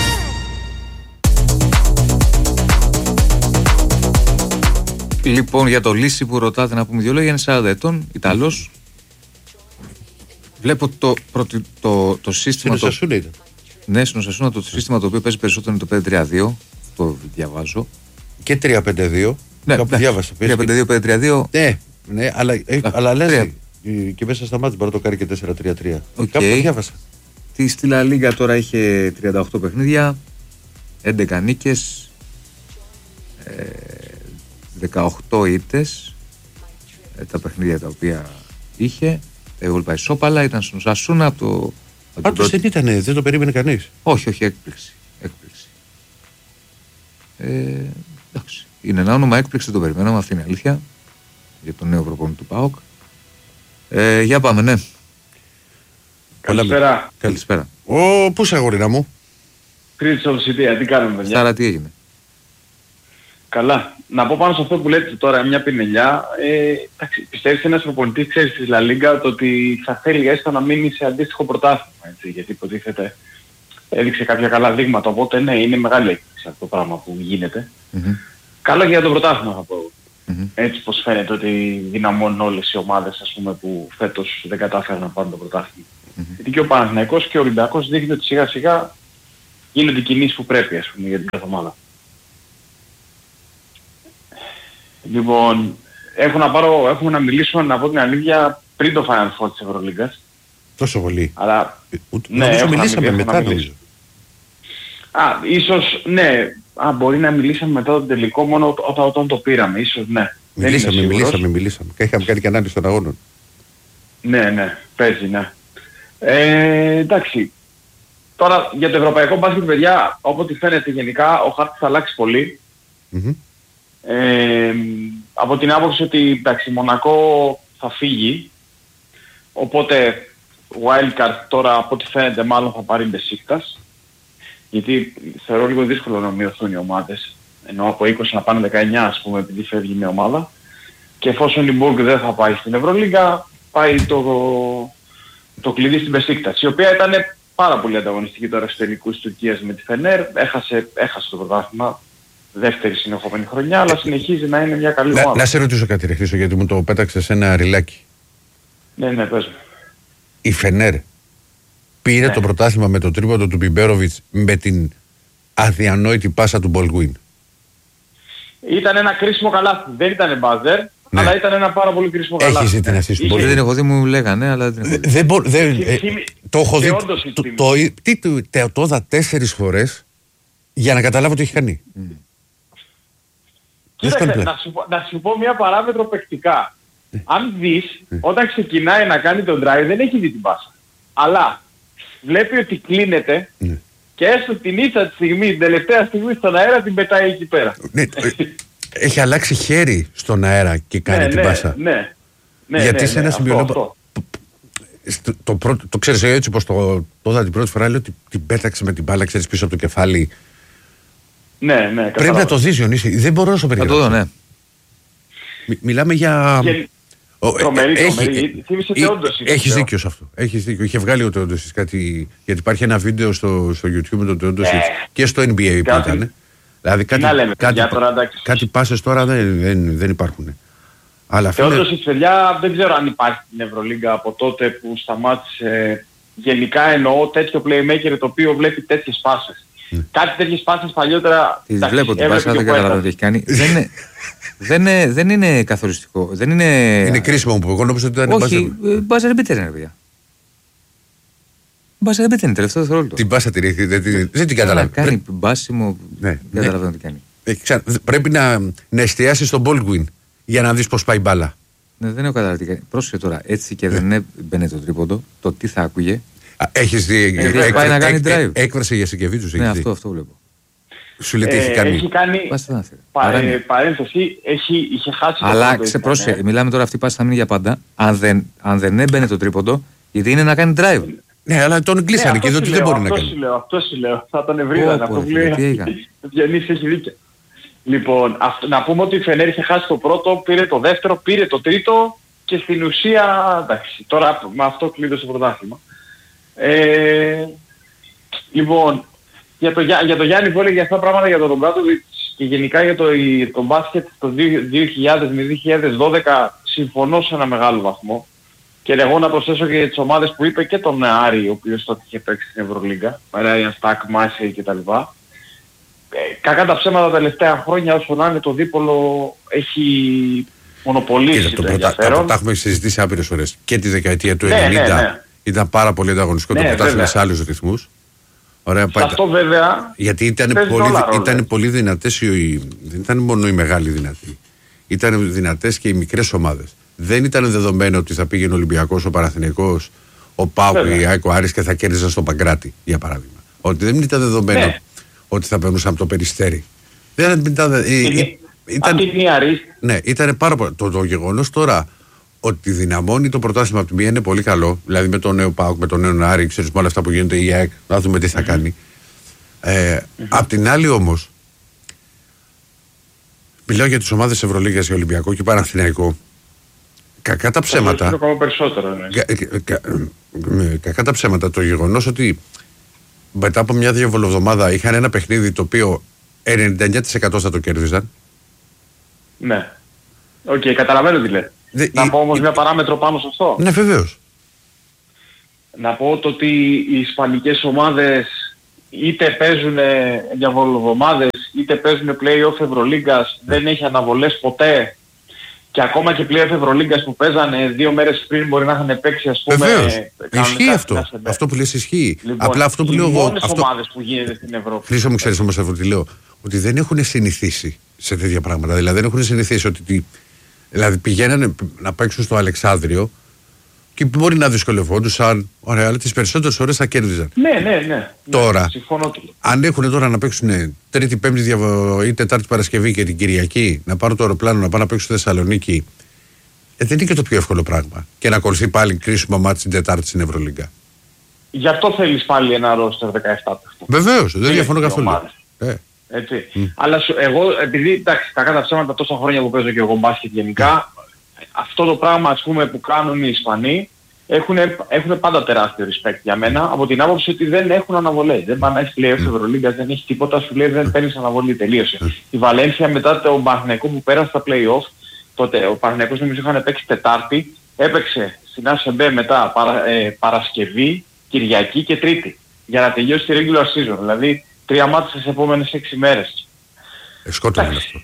Λοιπόν, για το Λύση που ρωτάτε να πούμε δύο λόγια, είναι 40 ετών, Ιταλός. Βλέπω το σύστημα. Ναι, στην Οσασούνα το σύστημα το οποίο παίζει περισσότερο είναι το 5-3-2. Το διαβάζω. Και 3-5-2. Ναι, διάβασα. 3-5-2, 5-3-2. Ναι, αλλά λες και μέσα στα μάτια μπορεί να το κάνει και 4-3-3. Κάπου διάβασα. Στη Λα Λίγκα τώρα είχε 38 παιχνίδια, 11 νίκες, 18 ήττες, τα παιχνίδια τα οποία είχε. Εγώ είπα ισόπαλα, ήταν στον Οσασούνα από το... Πάντως δεν ήτανε, δεν το περίμενε κανείς. Όχι, έκπληξη. Εντάξει. Είναι ένα όνομα έκπληξη, το περιμέναμε, αυτή είναι η αλήθεια, για τον νέο προπονητή του ΠΑΟΚ. Για πάμε, ναι. Καλησπέρα. Πού είσαι αγορίνα μου? Κρήτης Ολσιτία, τι κάνουμε παιδιά? Στάρα, τι έγινε? Καλά. Να πω πάνω σε αυτό που λέτε τώρα, μια πινελιά. Πιστεύεις ένας προπονητής, ξέρεις, της Λα Λίγκα, το ότι θα θέλει έστω να μείνει σε αντίστοιχο πρωτάθλημα, έτσι, γιατί υποτίθεται έδειξε κάποια καλά δείγματα, οπότε ναι, είναι μεγάλη έκπληξη αυτό το πράγμα που γίνεται. Καλό και για το πρωτάθλημα θα πω. Έτσι πως φαίνεται ότι δυναμώνουν όλες οι ομάδες, ας πούμε, που φέτος δεν κατάφεραν να πάρουν το πρωτάθλημα. Γιατί και ο Παναθηναϊκός και ο Ολυμπιακός δείχνει ότι σιγά σιγά γίνονται κινήσεις που πρέπει, ας πούμε, για την κάθε ομάδα. Λοιπόν, έχουμε να μιλήσουμε, να πω την αλήθεια, πριν το Final Four της Ευρωλίγκας. Τόσο πολύ. Αλλά νομίζω μιλήσαμε μετά, νομίζω. Ίσως, ναι. Μπορεί να μιλήσαμε μετά το τελικό μόνο όταν το πήραμε. Ίσως, ναι. Μιλήσαμε. Και είχαμε κάνει και ανάλυση των αγώνων. Ναι, παίζει, ναι. Εντάξει. Τώρα για το ευρωπαϊκό μπάσκετ, παιδιά, όποτε φαίνεται γενικά, ο χάρτης θα αλλάξει πολύ. Από την άποψη ότι, εντάξει, Μονακό θα φύγει. Οπότε, wildcard τώρα, από ό,τι φαίνεται, μάλλον θα πάρει Μπεσίκτας. Γιατί θεωρώ λίγο δύσκολο να μειωθούν οι ομάδες. Ενώ από 20 να πάνε 19, ας πούμε, επειδή φεύγει μια ομάδα. Και εφόσον η Μπουργκ δεν θα πάει στην Ευρωλίγκα, πάει το κλειδί στην Μπεσίκτας, η οποία ήταν πάρα πολύ ανταγωνιστική τώρα στους τελικούς της Τουρκίας με τη Φενέρ. Έχασε το πρωτάθλημα, δεύτερη συνεχόμενη χρονιά, αλλά συνεχίζει να είναι μια καλή ομάδα. Να σε ρωτήσω κάτι, ρε Χρήστο, γιατί μου το πέταξε σε ένα ριλάκι. Ναι, πες μου. Η Φενέρ πήρε το πρωτάθλημα με το τρίποντο του Μπιμπέροβιτς με την αδιανόητη πάσα του Μπολγκουίν. Ήταν ένα κρίσιμο καλάθι. Δεν ήταν μπάζερ, αλλά ήταν ένα πάρα πολύ κρίσιμο καλάθι. Έχεις δει την assist του Μπολγκουίν? Δεν έχω δει, μου λέγανε, αλλά το έχω δει. Το είδα 4 φορές για να καταλάβω τι έχει κάνει. Κοίταξε, να σου πω μια παράμετρο παικτικά. Αν δεις, όταν ξεκινάει να κάνει τον drive δεν έχει δει την πάσα. Αλλά βλέπει ότι κλείνεται και έστω την ίσα τη στιγμή, την τελευταία στιγμή στον αέρα την πετάει εκεί πέρα. Έχει αλλάξει χέρι στον αέρα και κάνει την πάσα. Γιατί σε ένα σημείο... Το ξέρεις έτσι πως το είδα την πρώτη φορά, λέω ότι την πέταξε με την μπάλα, ξέρεις, πίσω από το κεφάλι. Ναι, πρέπει να το δεις, Διονύση. Δεν μπορώ να σου περιγράψω. Θα το δω, ναι. Μιλάμε για... Τρομερή. Έχεις δίκιο σε αυτό. Έχεις δίκιο. Είχε βγάλει ο Τεόντοσιτς κάτι... Γιατί υπάρχει ένα βίντεο στο YouTube με τον Τεόντοσιτς και στο NBA που ήταν. Δηλαδή κάτι πάσες τώρα δεν υπάρχουν. Τεόντοσιτς, παιδιά, δεν ξέρω αν υπάρχει στην Ευρωλίγκα από τότε που σταμάτησε. Γενικά εννοώ τέτοιο playmaker το οποίο βλέπει τέτοιες πάσες. Κάτι τέτοιες πάσες παλιότερα... Τις βλέπω την πάσα, δεν καταλαβαίνω τι έχει κάνει. Δεν είναι καθοριστικό. Είναι κρίσιμο που εγώ νόμιζα ότι ήταν μπάζερ. Όχι, μπάζερ μπίτερ είναι, παιδιά. Μπάζερ μπίτερ είναι τελευταίο δευτερόλεπτο. Την πάσα τη ρίχνει, δεν την καταλαβαίνω. Κάνει μπάσιμο, δεν καταλαβαίνω τι κάνει. Πρέπει να εστιάσεις στον Baldwin για να δεις πώς πάει μπάλα. Ναι, δεν έχω καταλάβει τι κάνει. Πρόσεχε τώρα, έτσι και δεν έμπαινε το τρίποντο, το τι θα άκουγε. Έχεις δει έκφραση για Σικεβίτσους? Ναι, αυτό βλέπω. Σου λέει τι έχει κάνει. Έχει κάνει παρένθεση, είχε χάσει. Αλλά πρόσεχε, μιλάμε τώρα, αυτή η πάση θα μείνει για πάντα. Αν δεν έμπαινε το τρίποντο, γιατί είναι να κάνει drive. Ναι, αλλά τον κλείσανε και είδε ότι δεν μπορεί να κάνει. Αυτό σου λέω. Θα τον ευρύδανε. Αυτό που λέει. Διονύση έχει δίκιο. Λοιπόν, να πούμε ότι η Φενέρ είχε χάσει το πρώτο, πήρε το δεύτερο, πήρε το τρίτο και στην ουσία, εντάξει, τώρα με αυτό κλείδωσε το πρωτάθλημα. Λοιπόν, για το Γιάννη που έλεγε για αυτά τα πράγματα για τον Ρομπράντοβιτς και γενικά για το μπάσκετ το 2000 με 2012 συμφωνώ σε ένα μεγάλο βαθμό. Και εγώ να προσθέσω και τις ομάδες που είπε και τον Άρη, ο οποίος τότε είχε παίξει στην Ευρωλίγκα, Ράιαν Στακ, Μάσεϊ κτλ. Κακά τα ψέματα τα τελευταία χρόνια, όσο να είναι το δίπολο έχει μονοπολίσει το ενδιαφέρον. Τα έχουμε συζητήσει άπειρες φορές. Και τη δεκαετία του 90 ήταν πάρα πολύ ανταγωνιστικό το πρωτάθλημα σε άλλους ρυθμούς. Αυτό βέβαια. Γιατί ήταν πολύ δυνατές, δεν ήταν μόνο οι μεγάλοι δυνατοί. Ήταν δυνατές και οι μικρές ομάδες. Δεν ήταν δεδομένο ότι θα πήγαινε ο Ολυμπιακός, ο Παναθηναϊκός, ο ΠΑΟΚ, η ΑΕΚ, ο Άρης και θα κέρδιζαν στον Παγκράτη, για παράδειγμα. Ότι δεν ήταν δεδομένο ότι θα περνούσαν από το Περιστέρι. Ήταν πάρα πολύ. Το γεγονός τώρα ότι δυναμώνει το πρωτάθλημα από τη μία είναι πολύ καλό. Δηλαδή με τον νέο ΠΑΟΚ, με τον νέο Άρη, ξέρεις, με όλα αυτά που γίνεται η ΑΕΚ, να δούμε τι θα κάνει. Απ' την άλλη όμως, μιλάω για τις ομάδες Ευρωλίγας, για Ολυμπιακό και Παναθηναϊκό. Κακά τα ψέματα. Κακά τα ψέματα. Το γεγονός ότι μετά από μια διαβολοβδομάδα είχαν ένα παιχνίδι το οποίο 99% θα το κέρδιζαν. Ναι. Οκ, καταλαβαίνω τι λέει. Να πω όμως μια παράμετρο πάνω σε αυτό. Ναι, βεβαίως. να πω το ότι οι ισπανικές ομάδες είτε παίζουν διαβολοβδομάδες είτε παίζουν play-off Ευρωλίγκας, δεν έχει αναβολές ποτέ. Και ακόμα και play-off Ευρωλίγκας που παίζανε 2 μέρες πριν μπορεί να είχαν παίξει, ας πούμε. Βεβαίως. Ισχύει αυτό. Αυτό που λες ισχύει. Λοιπόν, απλά αυτό που λέω εγώ. Οι μόνες ομάδες που γίνεται στην Ευρώπη. Χρήσο μου, ξέρεις όμως αυτό τι λέω. Ότι δεν έχουν συνηθίσει σε τέτοια πράγματα. Δηλαδή δεν έχουν συνηθίσει ότι. Δηλαδή πηγαίνανε να παίξουν στο Αλεξάνδριο και μπορεί να δυσκολευόντουσαν. Ωραία, αλλά τις περισσότερες ώρες θα κέρδιζαν. Ναι. Τώρα, συμφωνώ. αν έχουν τώρα να παίξουν Τρίτη, Πέμπτη ή Τετάρτη Παρασκευή και την Κυριακή, να πάρουν το αεροπλάνο να πάνε να παίξουν στη Θεσσαλονίκη, δεν είναι και το πιο εύκολο πράγμα. Και να ακολουθεί πάλι κρίσιμο μάτι την Τετάρτη στην Ευρωλίγκα. Γι' αυτό θέλεις πάλι ένα ρόστερ 17. Βεβαίως, δεν διαφωνώ καθόλου. Έτσι. Αλλά εγώ, επειδή εντάξει, κακά τα ψέματα τόσα χρόνια που παίζω και εγώ μπάσκετ γενικά, αυτό το πράγμα ας πούμε που κάνουν οι Ισπανοί έχουν πάντα τεράστιο respect για μένα, από την άποψη ότι δεν έχουν αναβολές. Δεν πάνε να έχεις play-off Ευρωλίγκας, δεν έχει τίποτα, σου λέει δεν παίρνεις αναβολή, τελείωσε. Η Βαλένθια μετά το Παναθηναϊκό που πέρασε στα play-off, τότε ο Παναθηναϊκός νομίζω είχαν παίξει Τετάρτη, έπαιξε στην ΑΣΕΜΠΕ μετά Παρασκευή, Κυριακή και Τρίτη, για να τελειώσει τη regular season, δηλαδή 3 μάτς στις επόμενες 6 μέρες. Σκότωνα αυτό.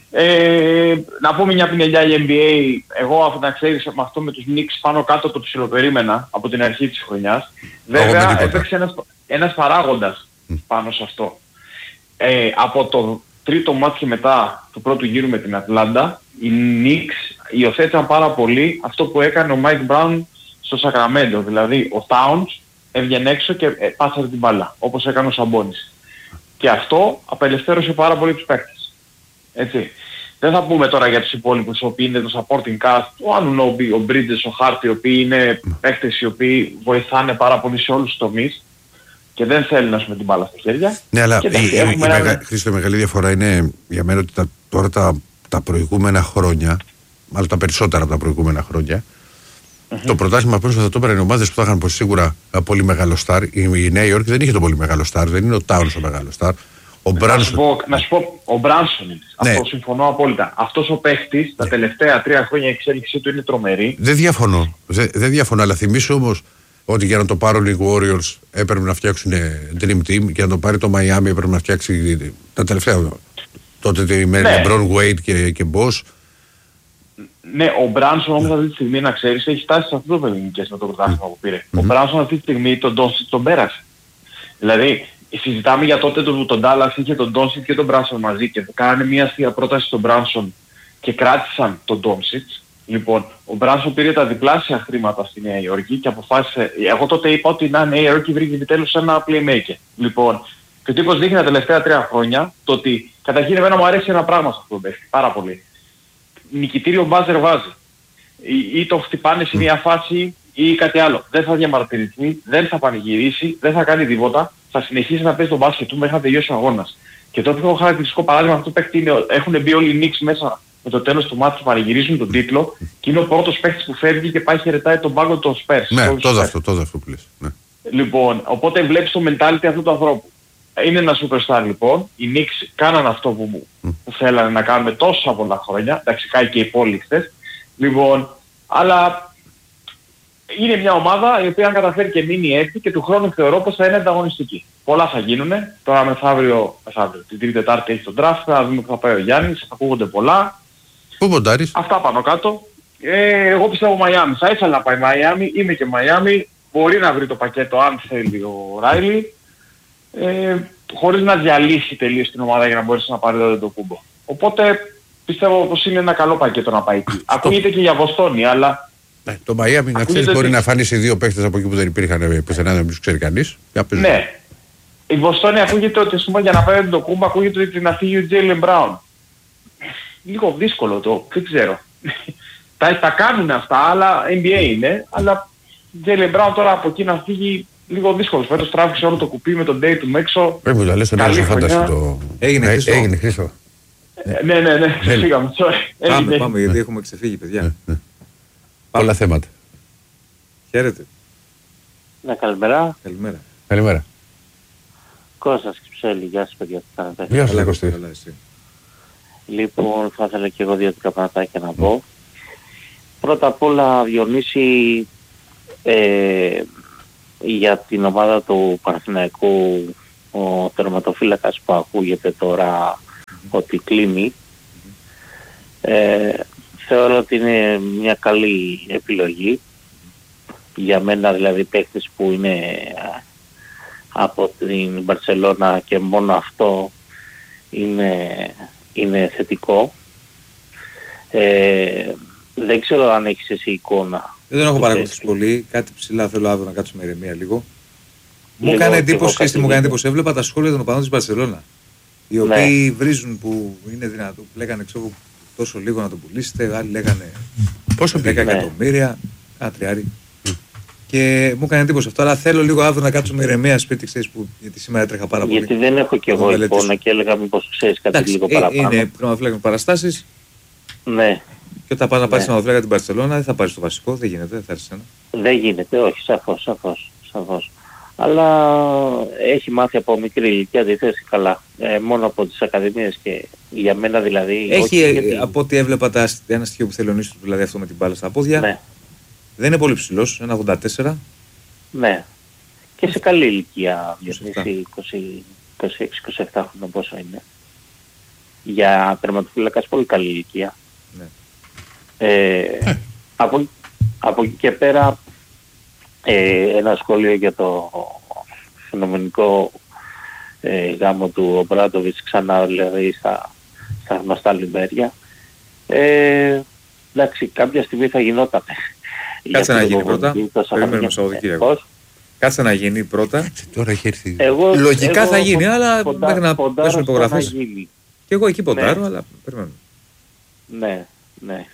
Να πούμε μια πινελιά η NBA. Εγώ αφού να ξέρεις με αυτό με τους Knicks πάνω κάτω το ψιλοπερίμενα από την αρχή της χρονιάς. Βέβαια έπαιξε ένας παράγοντας πάνω σε αυτό. Από το τρίτο μάτς και μετά του πρώτου γύρου με την Ατλάντα, οι Knicks υιοθέτησαν πάρα πολύ αυτό που έκανε ο Mike Brown στο Σακραμέντο. Δηλαδή ο Towns έβγαινε έξω και πάσαρε την μπάλα, όπως έκανε ο Σαμπόνις. Και αυτό απελευθέρωσε πάρα πολύ τους παίκτες. Έτσι. Δεν θα πούμε τώρα για τους υπόλοιπους, οι οποίοι είναι το supporting cast, ο Ανουνόμπι, ο Bridges, ο Χάρτη, οι οποίοι είναι παίκτες οι οποίοι βοηθάνε πάρα πολύ σε όλους τους τομείς και δεν θέλουν να πούμε την μπάλα στα χέρια. Ναι, αλλά η μεγάλη διαφορά είναι για μένα ότι τώρα τα προηγούμενα χρόνια, μάλλον τα περισσότερα από τα προηγούμενα χρόνια, το πρωτάθλημα πίσω θα το έπαιρνε ομάδες που θα είχαν σίγουρα πολύ μεγάλο στάρ. Η Νέα Υόρκη δεν είχε το πολύ μεγάλο στάρ, δεν είναι ο Τάουνς ο μεγάλο στάρ. Να σου πω, ο Μπράνσον είναι. Ναι. Αυτό συμφωνώ απόλυτα. Αυτός ο παίχτης τα τελευταία 3 χρόνια η εξέλιξή του είναι τρομερή. Δεν διαφωνώ, αλλά θυμίσου όμως ότι για να το πάρουν οι Warriors έπρεπε να φτιάξουν Dream Team και να το πάρει το Miami έπρεπε να φτιάξει τα τελευταία. Τότε τη μέρα Μπρον Wade και Boss. Ναι, ο Μπράνσον όμως αυτή τη στιγμή να ξέρεις έχει φτάσει σε αυτό το παιχνίδι με το πρωτάθλημα που πήρε. Ο Μπράνσον αυτή τη στιγμή τον πέρασε. Δηλαδή συζητάμε για τότε τον Ντάλλας είχε τον Ντόνσιτ και τον Μπράνσον μαζί και κάνανε μια αστεία πρόταση στον Μπράνσον και κράτησαν τον Ντόνσιτ. Λοιπόν, ο Μπράνσον πήρε τα διπλάσια χρήματα στη Νέα Υόρκη και αποφάσισε. Εγώ τότε είπα ότι η Νέα Υόρκη βρήκε επιτέλους ένα playmaker. Λοιπόν, και ο τύπος δείχνει τα τελευταία 3 χρόνια το ότι καταρχήν εμένα μου αρέσει ένα πράγμα σε αυτό το παίχτη, πάρα πολύ. Νικητήριο μπάζερ βάζει. Ή το χτυπάνε σε μια φάση ή κάτι άλλο. Δεν θα διαμαρτυρηθεί, δεν θα πανηγυρίσει, δεν θα κάνει τίποτα. Θα συνεχίσει να παίζει τον μπάσκετ του μέχρι να τελειώσει ο αγώνας. Και το πιο χαρακτηριστικό παράδειγμα αυτού του παίκτη είναι έχουν μπει όλοι οι Knicks μέσα με το τέλος του μάτς που πανηγυρίζουν τον τίτλο και είναι ο πρώτος παίκτης που φεύγει και πάει χαιρετάει τον πάγκο των Spurs. Ναι, τότε αυτό που λες. Ναι. Λοιπόν, οπότε βλέπεις το mentality αυτού του ανθρώπου. Είναι ένα superstar λοιπόν. Οι Knicks κάναν αυτό που θέλανε να κάνουν τόσα πολλά χρόνια. Εντάξει, κάει και οι υπόλοιποι. Λοιπόν, αλλά είναι μια ομάδα η οποία αν καταφέρει και μείνει έτσι και του χρόνου θεωρώ πως θα είναι ανταγωνιστική. Πολλά θα γίνουνε. Τώρα μεθαύριο, την Τρίτη Τετάρτη έχει τον draft, θα δούμε που θα πάει ο Γιάννης, ακούγονται πολλά. Πού ποντάρεις? Αυτά πάνω κάτω. Εγώ πιστεύω Μαϊάμι. Θα ήθελα να πάει Μαϊάμι, είμαι και Μαϊάμι. Μπορεί να βρει το πακέτο αν θέλει ο Ράιλι. Χωρίς να διαλύσει τελείως την ομάδα για να μπορέσει να πάρει το κούμπο. Οπότε πιστεύω πως είναι ένα καλό πακέτο να πάει εκεί. Ακούγεται και για Βοστόνη, αλλά... Ναι, το Μαϊάμι να ξέρεις μπορεί να φανεί σε 2 παίχτες από εκεί που δεν υπήρχαν πουθενά, δεν τους ξέρει κανείς. Ναι. Η Βοστόνη ακούγεται ότι για να πάρει το κούμπο ακούγεται ότι να φύγει ο Τζέιλεν Μπράουν. Λίγο δύσκολο δεν ξέρω. Τα κάνουν αυτά, αλλά NBA είναι, αλλά Τζέιλεν Μπράουν τώρα από εκεί να φύγει λίγο δύσκολο. Φέτος τράβηξε όλο το κουπί με τον Day του έξω. Πρέπει να λες τον άλλο φανταστεί το... Έγινε Χρήστο. Ναι, φύγαμε. Πάμε γιατί έχουμε ξεφύγει παιδιά. Πολλά θέματα. Χαίρετε. Ναι, καλημέρα. Καλημέρα. Κώστας Κυψέλη, γεια σας παιδιά. Γεια σας Κωστή. Λοιπόν, θα ήθελα και εγώ 2 πραγματάκια να πω. Πρώτα απ' όλα, Διονύση, για την ομάδα του Παναθηναϊκού, ο τερματοφύλακας που ακούγεται τώρα ότι κλείνει, θεωρώ ότι είναι μια καλή επιλογή. Για μένα δηλαδή παίκτες που είναι από την Μπαρσελόνα και μόνο αυτό είναι θετικό. Δεν ξέρω αν έχεις εσύ εικόνα. Δεν έχω παρακολουθήσει πολύ. Κάτι ψηλά θέλω αύριο να κάτσω με ηρεμία λίγο. Μου έκανε εντύπωση, έβλεπα τα σχόλια των οπαδών της Μπαρσελόνα. Οι οποίοι βρίζουν που είναι δυνατό, που λέγανε ξέρω τόσο λίγο να το πουλήσετε, άλλοι λέγανε πόσο 10 εκατομμύρια, τριάρι. Και μου έκανε εντύπωση αυτό, αλλά θέλω λίγο αύριο να κάτσω με ηρεμία σπίτι, ξέρεις, γιατί σήμερα έτρεχα πάρα πολύ. Γιατί δεν έχω κι εγώ εικόνα και έλεγα μήπως ξέρεις κάτι λίγο παραπάνω. Είναι τερματοφύλακα με παραστάσεις. Ναι. Και όταν πας να πάρεις τερματοφύλακα την Μπαρσελόνα, δεν θα πάρεις το βασικό, δεν γίνεται, δεν θα έρθεις ένα. Δεν γίνεται, όχι, σαφώς. Αλλά έχει μάθει από μικρή ηλικία αντιθέσει καλά. Μόνο από τις ακαδημίες και για μένα δηλαδή. Έχει από ό,τι έβλεπα ένα στοιχείο που θέλει ο δηλαδή αυτό με την μπάλα στα πόδια. Ναι. Δεν είναι πολύ ψηλός, 1,84. Ναι. Και σε καλή ηλικία, 26-27 χρόνια πόσο είναι. Για τερματοφύλακας πολύ καλή ηλικία. Ναι. Από εκεί και πέρα ένα σχόλιο για το φαινομενικό γάμο του Ομπράντοβιτς ξανά δηλαδή στα γνωστά λιμπέρια. Εντάξει, κάποια στιγμή θα γινόταν. Κάτσε να γίνει πρώτα. Περιμένουμε Σαββατοκύριακο. Κάτσε να γίνει πρώτα. Τώρα έχει έρθει. Λογικά θα γίνει, αλλά μέχρι να πέσουν υπογραφές. Και εγώ εκεί ποντάρω, αλλά περιμένουμε. Ναι.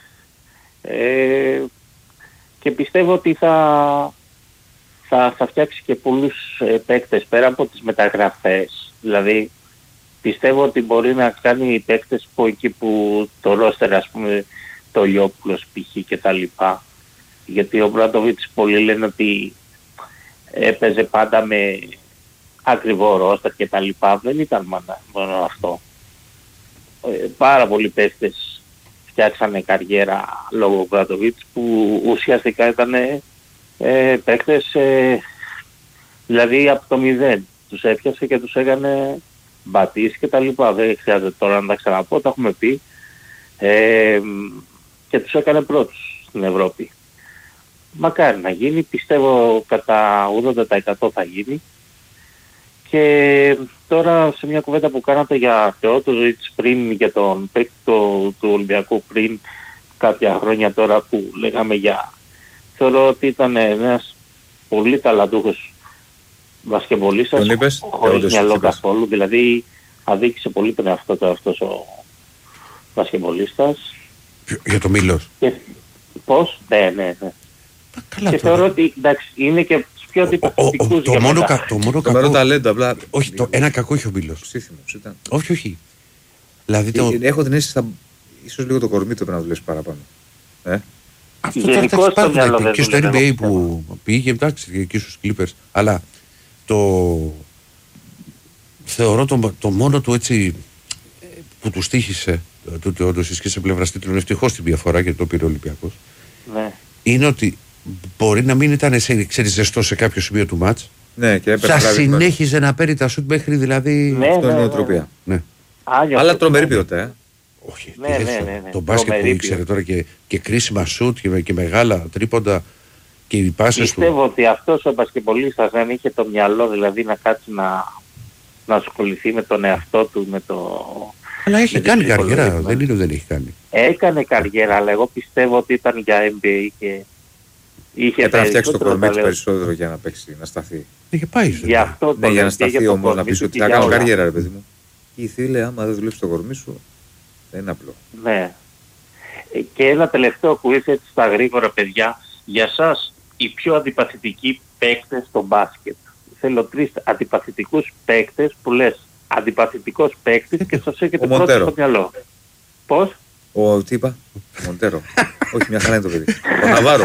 Και πιστεύω ότι θα φτιάξει και πολλούς παίκτες πέρα από τις μεταγραφές. Δηλαδή πιστεύω ότι μπορεί να κάνει παίκτες που εκεί που το ρόστερ, ας πούμε, το Λιόπουλος π.χ. και τα λοιπά. Γιατί ο Μπράντοβιτς πολλοί λένε ότι έπαιζε πάντα με ακριβό ρόστερ και τα λοιπά. Δεν ήταν μόνο αυτό. Πάρα πολλοί παίκτες φτιάξανε καριέρα λόγω Μπράντοβιτς που ουσιαστικά ήταν παίκτες δηλαδή από το μηδέν. Τους έπιασε και τους έκανε μπατής και τα λοιπά. Δεν χρειάζεται τώρα να τα ξαναπώ, τα έχουμε πει. Και τους έκανε πρώτους στην Ευρώπη. Μακάρι να γίνει, πιστεύω κατά 80% θα γίνει. Και τώρα σε μια κουβέντα που κάνατε για Θεότοβιτς πριν, για τον παίκτη του Ολυμπιακού πριν κάποια χρόνια τώρα που λέγαμε για... Θεωρώ ότι ήταν ένας πολύ ταλαντούχος μπασκετμπολίστας, χωρίς μυαλό καθόλου, δηλαδή αδίκησε πολύ τον εαυτό του αυτός ο μπασκετμπολίστας. Για το Μήλος. Πώς? Ναι. Καλά, και θεωρώ ότι εντάξει, είναι και πιο αντιπαθητικούς για μένα. Το μόνο κακό... ταλέντο, απλά... Όχι, ένα κακό έχει ο Μήλος. Ψήθυμος ήταν. Όχι. Δηλαδή έχω την αίσθηση ίσως λίγο το κορμί του πρέπει να δουλεύει παραπάνω. Αυτό τώρα τα υπάρχουν και στο NBA που πήγε, εντάξει, εκεί στους Clippers. Αλλά θεωρώ το μόνο του έτσι που του στοίχησε τούτο όντως και σε πλευράς τίτλων, ευτυχώς την διαφορά γιατί το πήρε ο Ολυμπιακός, είναι ότι μπορεί να μην ήταν ζεστό σε κάποιο σημείο του μάτς. Ναι, και θα συνέχιζε να παίρνει τα σουτ μέχρι δηλαδή. Αυτό είναι νοοτροπία. Ναι. Αλλά τρομερή ποιότητα, Όχι. Το μπάσκετ που ήξερε τώρα και κρίσιμα σουτ και μεγάλα τρίποντα και οι πάσες του. Πιστεύω ότι αυτός ο μπασκετμπολίστας δεν είχε το μυαλό δηλαδή να κάτσει να ασχοληθεί με τον εαυτό του, με το... Αλλά έχει κάνει καριέρα, δεν είναι ότι δεν έχει κάνει. Έκανε καριέρα, αλλά εγώ πιστεύω ότι ήταν για NBA και είχε να φτιάξει το κορμί του περισσότερο για να παίξει, να σταθεί. Είχε πάει. Για να σταθεί όμως, να πεις ότι θα κάνω καριέρα, ρε παιδί μου. Η φίλε, άμα δεν δουλέψει το κορμί σου, δεν είναι απλό. Ναι. Και ένα τελευταίο που ήρθε έτσι στα γρήγορα, παιδιά, για σας οι πιο αντιπαθητικοί παίκτες στο μπάσκετ. Θέλω 3 αντιπαθητικούς παίκτες που λες αντιπαθητικός παίκτης και σας έχετε πρώτο στο μυαλό. Πώς? Τι είπα? Ο Μοντέρο. Όχι, μια χαρά είναι το παιδί. Ο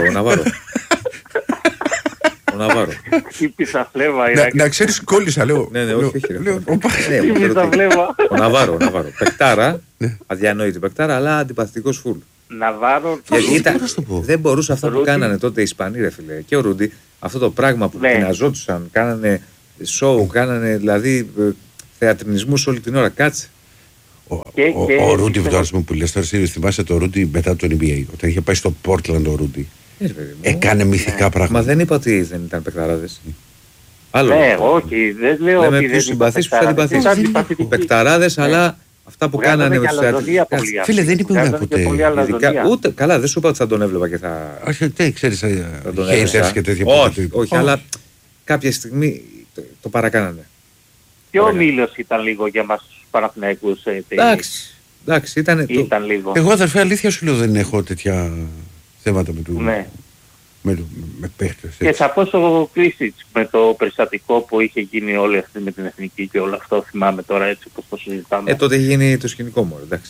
Ναβάρο. Η πισαφλέβα είναι. Να ξέρεις, κόλλησα, λέω. Ναι, όχι. Η πισαφλέβα. Ο Ναβάρο. Παικτάρα, αδιανόητη παικτάρα, αλλά αντιπαθητικός φουλ. Ναβάρο. Δεν μπορούσε αυτά που κάνανε τότε οι Ισπανοί, ρε φίλε. Και ο Ρούντι, αυτό το πράγμα που πειναζόντουσαν, κάνανε σοου, κάνανε δηλαδή θεατρινισμούς όλη την ώρα. Κάτσε. Ο Ρούντι, που λες τώρα, θυμάσαι το Ρούντι μετά το NBA. Όταν είχε πάει στο Portland ο Ρούντι. Έκανε μυθικά πράγματα. Μα δεν είπα ότι δεν ήταν παικταράδες. Ναι, όχι, δεν λέω ότι δεν ήταν παικταράδες. Παικταράδες, αλλά αυτά που κάνανε με τους θεατρικούς. Φίλε, δεν είπε ποτέ. Ούτε, καλά, δεν σου είπα ότι θα τον έβλεπα και θα... Όχι, τι ξέρεις, haters και τέτοια. Όχι, αλλά κάποια στιγμή το παρακάνανε. Και ο Μήλος ήταν λίγο για μας τους Παναθηναϊκούς. Εντάξει, ήταν λίγο. Εγώ, αδερφέ, αλήθεια σου λέω, δεν έχω τέτοια θέματα με του... Με παίχτες. Και θα πω στο Κρίσιτς με το περιστατικό που είχε γίνει όλη αυτή με την εθνική και όλο αυτό, θυμάμαι τώρα έτσι όπως το συζητάμε. Τότε είχε γίνει το σκηνικό μου, εντάξει.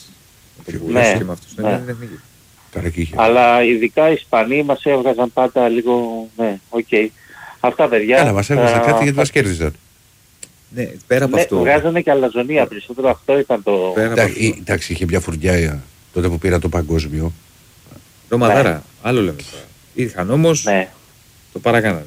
Αλλά ειδικά οι Ισπανοί μας έβγαζαν πάντα λίγο, Αυτά παιδιά. Καλά, μας έβγαζαν κάτι γιατί μας κέρδιζαν. Ναι, πέρα από αυτό. Βγάζανε και αλαζονία περισσότερο, αυτό ήταν το... Εντάξει, είχε μια φουρνιά τότε που πήρα το παγκόσμιο. Ρομαδάρα, άλλο λέμε τώρα. Είχαν όμως, το παρακάνανε.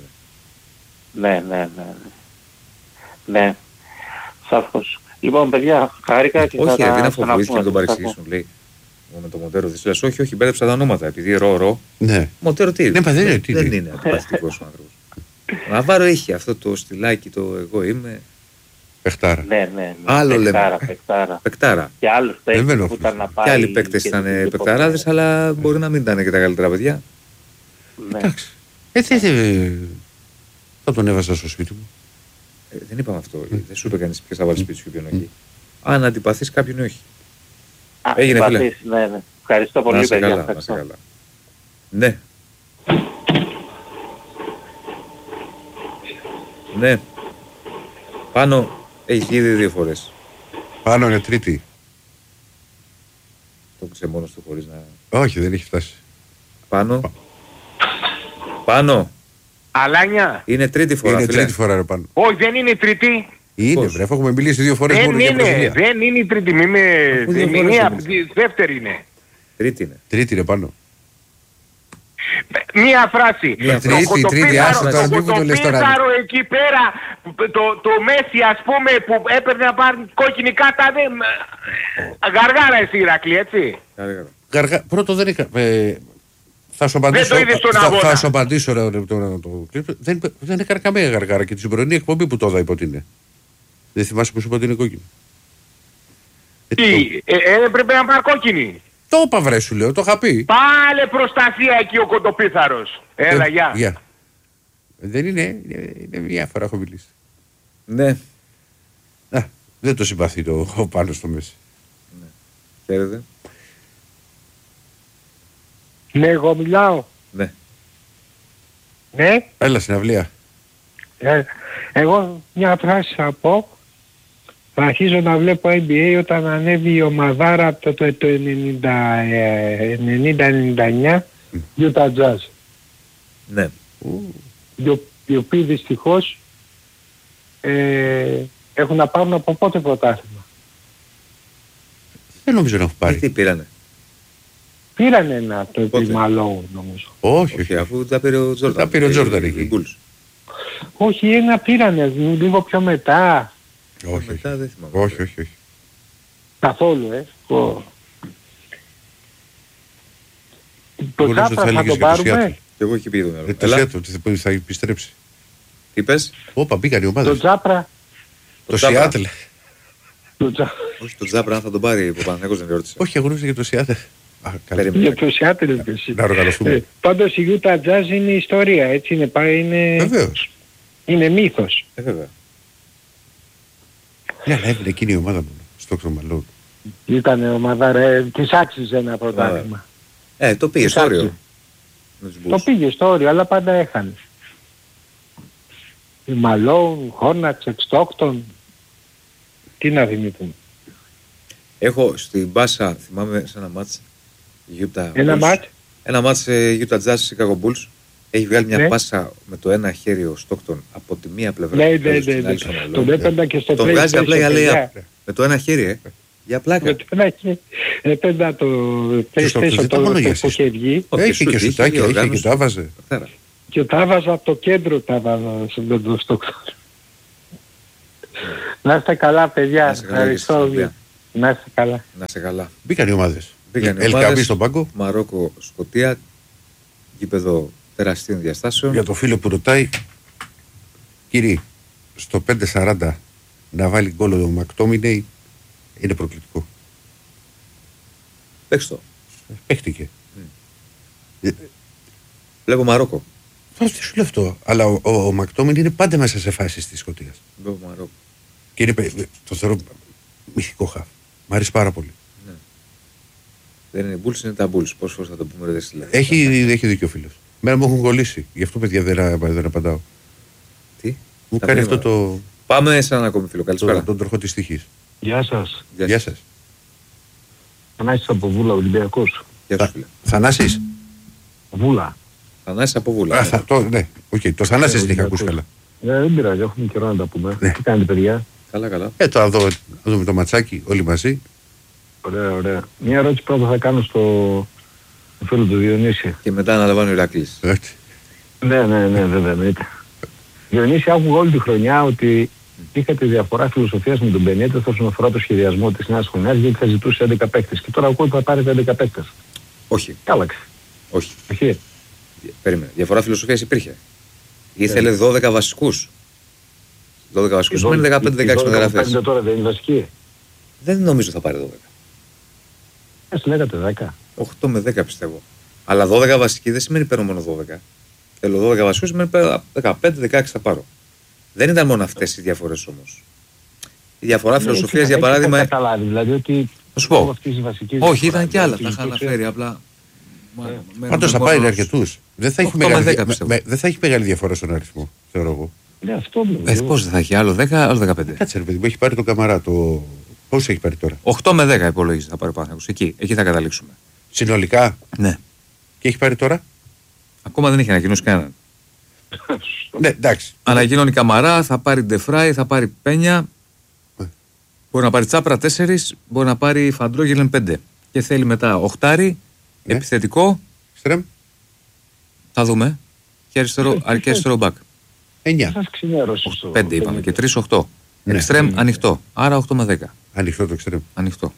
Ναι. Σαφώς. Λοιπόν, παιδιά, χάρηκα και όχι, δεν αφοβοήθηκα να τον παρεξηγήσουν, λέει. Με το Μοντέρο της λες, όχι, μπέρδεψα τα ονόματα, επειδή ρο. Ναι. Μοντέρο τι είναι. Δεν είναι αντιπαθητικός ο άνθρωπος. Ο Ναβάρο έχει αυτό το στυλάκι, το εγώ είμαι. Παιχτάρα. Ναι. Άλλο λέμε. Παιχτάρα. Και άλλους παίκτες που ήταν να πάει. Και άλλοι παίκτες ήταν παιχταράδες, αλλά μπορεί να μην ήταν και τα καλύτερα παιδιά. Εντάξει. Θα τον έβαζα στο σπίτι μου. Δεν είπαμε αυτό. Δεν σου είπε κανείς ποιος θα βάλει σπίτι σου και ποιον όχι. Αν αντιπαθείς κάποιον όχι. Έγινε φίλε. Ναι. Ευχαριστώ πολύ παιδιά. Να σε καλά. Ναι. Ναι. Πάνω έχει ήδη 2 φορές. Πάνω είναι τρίτη. Το ξέρει μόνος του χωρίς να... Όχι, δεν έχει φτάσει. Πάνω. Αλάνια. Είναι τρίτη φορά. Είναι τρίτη φορά ρε πάνω. Όχι, δεν είναι τρίτη. Είναι βρε, έχουμε μιλήσει 2 φορές μόνο για Βραζιλία. Δεν είναι η τρίτη, δεύτερη είναι. Τρίτη ρε πάνω. Μία φράση. Τρίτη, άστα τώρα, μην το λες τώρα. Το εκεί πέρα, το Μέση ας πούμε που έπαιρνε να πάρει κόκκινη κάρτα, γαργάρα εσύ Ηρακλή, έτσι. Πρώτο δεν είχα... Θα σου απαντήσω ρε τώρα το κλείπτω. Δεν έκανε καμία γαργάρα και τη συμπρονή εκπομπή που τώρα είπα ότι είναι. Δεν θυμάσαι που σου είπα ότι είναι κόκκινη. Τι, πρέπει να πάρει κόκκινη. Το είπα βρε σου λέω, το είχα πει. Πάλε προστασία εκεί ο κοντοπίθαρος. Έλα γεια. Δεν είναι μια φορά έχω μιλήσει. Ναι. Δεν το συμπαθεί το πάνω στο μέση. Χαίρετε. Ναι, εγώ μιλάω. Ναι. Ναι. Έλα στην αυλία. Εγώ μια φράση θα πω. Θα αρχίζω να βλέπω NBA όταν ανέβει η ομαδάρα από το 90-99 Utah Jazz. Ναι. Οι οποίοι δυστυχώς έχουν να πάρουν από πότε πρωτάθλημα. Δεν νομίζω να έχουν πάρει. Τι πήρανε. Πήρανε ένα το Malone νομίζω. Όχι, αφού τα πήρε ο Τζόρνταν. Τα πήρε ο Τζόρνταν εκεί. Όχι, ένα πήρανε λίγο πιο μετά. Όχι, μετά δεν θυμάμαι. Όχι. Καθόλου, Το Τσάπρα θα το πάρουμε. Και εγώ εκεί πήγα το μυαλό. Θα επιστρέψει. Τι πες. Όπα, μπήκαν οι ομάδες. Το Τσάπρα. Το Σιάτλ. Όχι, το Τσάπρα αν θα τον πάρει, ο Παναθηναϊκός δεν ρώτησε. Όχι, αγωνίζεται για το Σιάτλ. Για το Σιάτλ. Να οργανωθούμε. Πάντως η Utah Jazz είναι ιστορία, έτσι είναι. Βεβαίως. Είναι μύθος. Βέβαια. Ναι, αλλά έμεινε εκείνη η ομάδα μου, στο Malone. Ήταν ομάδα, της άξιζε ένα πρωτάθλημα. Το πήγε στο όριο. Το πήγε στο όριο, αλλά πάντα έχανε. Η Malone, Hornets, Stockton, τι να θυμηθούν. Έχω στην Πάσα, θυμάμαι σε ένα μάτς, Utah Ένα μάτς Utah Jazz, Chicago Bulls. Έχει βγάλει μια πάσα με το ένα χέρι ο Στόκτον από τη μία πλευρά. Ναι. Τον έπαιρνα και στο τον βγάζει απλά για λέει με το ένα χέρι, για πλάκα. Έπαιρνα το PlayStation το που είχε βγει. Έχει και σουτάκια, έχει και τα βάζε. Και τα βάζα από το κέντρο, τα βάζα στο Να είστε καλά, παιδιά. Ευχαριστώ. Να είστε καλά. Να είστε καλά. Μπήκαν οι ομάδες. Ελκαμπή στον πάγκο. Μαρόκο, Σκωτία. Γήπεδο τεραστίων διαστάσεων. Για το φίλο που ρωτάει, κύριε, στο 5-40 να βάλει γκολ ο Μακτόμινεϊ είναι προκλητικό. Παίξτε το. Παίχτηκε. Βλέπω Μαρόκο. Πώς τι σου λέω αυτό. Αλλά ο Μακτόμινεϊ είναι πάντα μέσα σε φάσεις της Σκωτίας. Βλέπω Μαρόκο. Και είναι, το θεωρώ μυθικό χαφ. Μ' αρέσει πάρα πολύ. Ναι. Δεν είναι Bulls, είναι τα Bulls. Πόσες φορές θα το πούμε, ρε Στυλέ. Έχει δίκιο ο φίλος. Μένα μου έχουν κολλήσει. Γι' αυτό, παιδιά, δεν απαντάω. Τι? Μου κάνει αυτό το... Πάμε σε έναν ακόμη φίλο. Καλησπέρα. Τον τροχό της τύχης. Γεια σας. Γεια σας. Θανάσης από Βούλα, Ολυμπιακός. Γεια σου, φίλε. Θανάσης. Βούλα. Θανάσης από Βούλα. Ναι, το Θανάσης δεν είχα ακούσει καλά. Δεν πειράζει, έχουμε καιρό να τα πούμε. Τι κάνετε, παιδιά? Καλά. Τώρα δούμε το ματσάκι όλοι μαζί. Ωραία. Μια ερώτηση πρώτα θα κάνω στο φίλο του Διονύση. Και μετά αναλαμβάνει ο Ηρακλής. Ναι, βέβαια. Διονύση, άκουγα όλη τη χρονιά ότι είχατε διαφορά φιλοσοφίας με τον Μπενίτες όσον αφορά το σχεδιασμό της νέας χρονιάς, γιατί θα ζητούσε 11 παίκτες. Και τώρα ακούω ότι θα πάρετε 11 παίκτες. Όχι. Κάλαξε. Όχι. Περίμενε. Διαφορά φιλοσοφίας υπήρχε. Ήθελε 12 βασικούς. 12 βασικούς σημαίνει 15-16 μεταγραφές. Τώρα δεν είναι βασική. Δεν νομίζω θα πάρει 12. Ας λέγατε 10. 8 με 10 πιστεύω. Αλλά 12 βασικοί δεν σημαίνει παίρνω μόνο 12. Θέλω 12 βασικούς σημαίνει 15-16 θα πάρω. Δεν ήταν μόνο αυτές οι διαφορές όμως. Η διαφορά φιλοσοφίας για παράδειγμα. Δεν καταλάβει δηλαδή ότι. Θα σου πω. Όχι, ήταν και άλλα. Τα είχα αναφέρει απλά. Πάντως θα πάρει αρκετούς. Δεν θα έχει μεγάλη διαφορά στον αριθμό, θεωρώ εγώ. Ναι, αυτό πώς δεν θα έχει, άλλο 10, άλλο 15. Κάτσε ρε παιδί μου, έχει πάρει τον Καμαρά. Πόσο έχει πάρει τώρα? 8 με 10 υπολογίζει θα πάρει ο Παναθηναϊκός. Εκεί θα καταλήξουμε. Συνολικά. Ναι. Και έχει πάρει τώρα? Ακόμα δεν έχει ανακοινώσει κανέναν. Ναι, εντάξει. Ανακοινώνει Καμαρά, θα πάρει Ντεφράι, θα πάρει Πένια. Μπορεί να πάρει Τσάπρα 4, μπορεί να πάρει Φαντρόγελεν 5. Και θέλει μετά οχτάρι, επιθετικό. Στρεμ. Θα δούμε. Και αριστερό μπακ. 9. 5 είπαμε και 3-8. Εξτρέμ ανοιχτό. Άρα 8 με 10. Ανοιχτό το εξτρέμ. Ανοιχτό.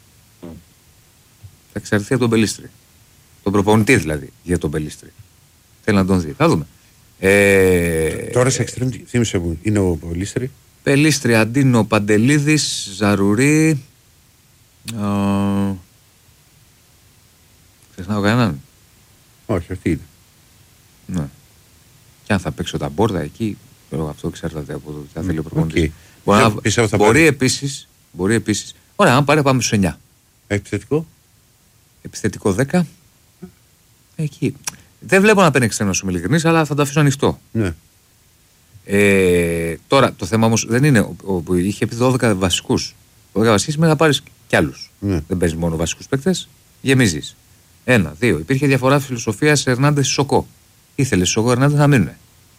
Θα εξαρτηθεί από τον Πελίστρη. Τον προπονητή δηλαδή για τον Πελίστρη. Θέλει να τον δει. Θα δούμε. Τώρα σε εξτρέμ, θύμισε μου, είναι ο Πελίστρη. Πελίστρη, Αντίνο, Παντελίδης, Ζαρουρί. Ξεχνάω κανέναν. Όχι, αυτή είναι. Ναι. Και αν θα παίξω τα μπόρδα εκεί, αυτό εξαρτάται από το τι θα θέλει ο προπονητής. Μπορεί επίσης. Ωραία, αν πάρει πάμε στους 9. Επιθετικό. Επιθετικό 10. Εκεί. Δεν βλέπω να παίρνει εξτρέμ, να σου είμαι ειλικρινής, αλλά θα το αφήσω ανοιχτό. Ναι. Τώρα το θέμα όμως δεν είναι. Είχε πει 12 βασικούς. 12 βασικούς σημαίνει να πάρεις κι άλλους. Ναι. Δεν παίζει μόνο βασικούς παίκτες. Γεμίζεις. 1, 2. Υπήρχε διαφορά φιλοσοφίας Ερνάντες Σοκό. Ήθελε Σοκό Ερνάντες να μείνουν.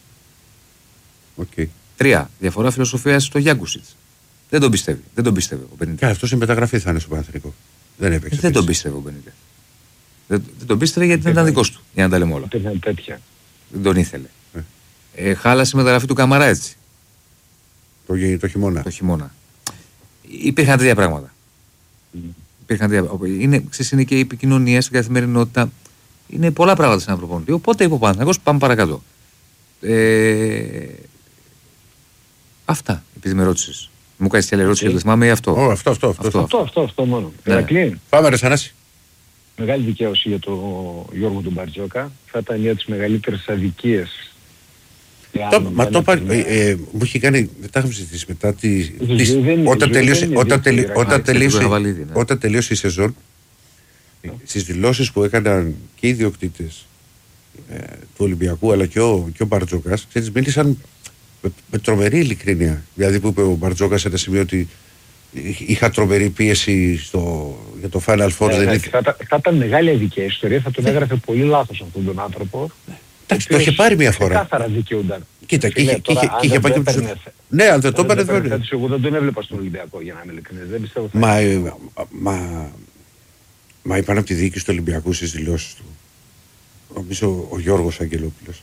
3. Διαφορά φιλοσοφίας στο Γιάνκουσιτς. Δεν τον πιστεύει ο Μπενίτες. Και αυτός η μεταγραφή θα είναι στο Παναθηναϊκό. Δεν έπαιξε. Δεν τον πίστευε ο Μπενίτες. Δεν τον πίστευε γιατί δεν ήταν δικός του. Για να τα λέμε όλα. Δεν τον ήθελε. Χάλασε η μεταγραφή του Καμαρά έτσι. Το χειμώνα. Υπήρχαν τέτοια πράγματα. Είναι και η επικοινωνία στην καθημερινότητα. Είναι πολλά πράγματα σε ένα προπονητή. Οπότε είπε ο Παναθηναϊκός, πάμε παρακάτω. Αυτά, επειδή με ρώτησες. Μου κάνεις και άλλη ερώτηση και δεν θυμάμαι ή αυτό. Αυτό μόνο. Πάμε ρε Θανάση. Μεγάλη δικαίωση για τον Γιώργο τον Μπαρτζόκα. Θα ήταν μια από τις μεγαλύτερες αδικίες. Μα το πάρει. Μου είχε κάνει. Δεν τα είχαμε συζητήσει μετά. Όταν τελείωσε η σεζόν, στις δηλώσεις που έκαναν και οι ιδιοκτήτες του Ολυμπιακού αλλά και ο Μπαρτζόκας, μίλησαν με τρομερή ειλικρίνεια. Δηλαδή που είπε ο Μπαρτζόκας σε ένα σημείο ότι είχα τρομερή πίεση για το Final Four. Θα ήταν μεγάλη αδικία η ιστορία, θα τον έγραφε πολύ λάθος αυτόν τον άνθρωπο. Εντάξει, το είχε πάρει μια φορά. Κάθαρα δικαιούνταν. Κοίτα, και είχε πάει και τους... Ναι, αν δεν το έπαιρνε. Εγώ δεν τον έβλεπα στον Ολυμπιακό, για να είμαι ειλικρινής. Δεν πιστεύω. Μα Μα είπαν από τη διοίκηση του Ολυμπιακού στις δηλώσεις του, νομίζω ο Γιώργος Αγγελόπουλος,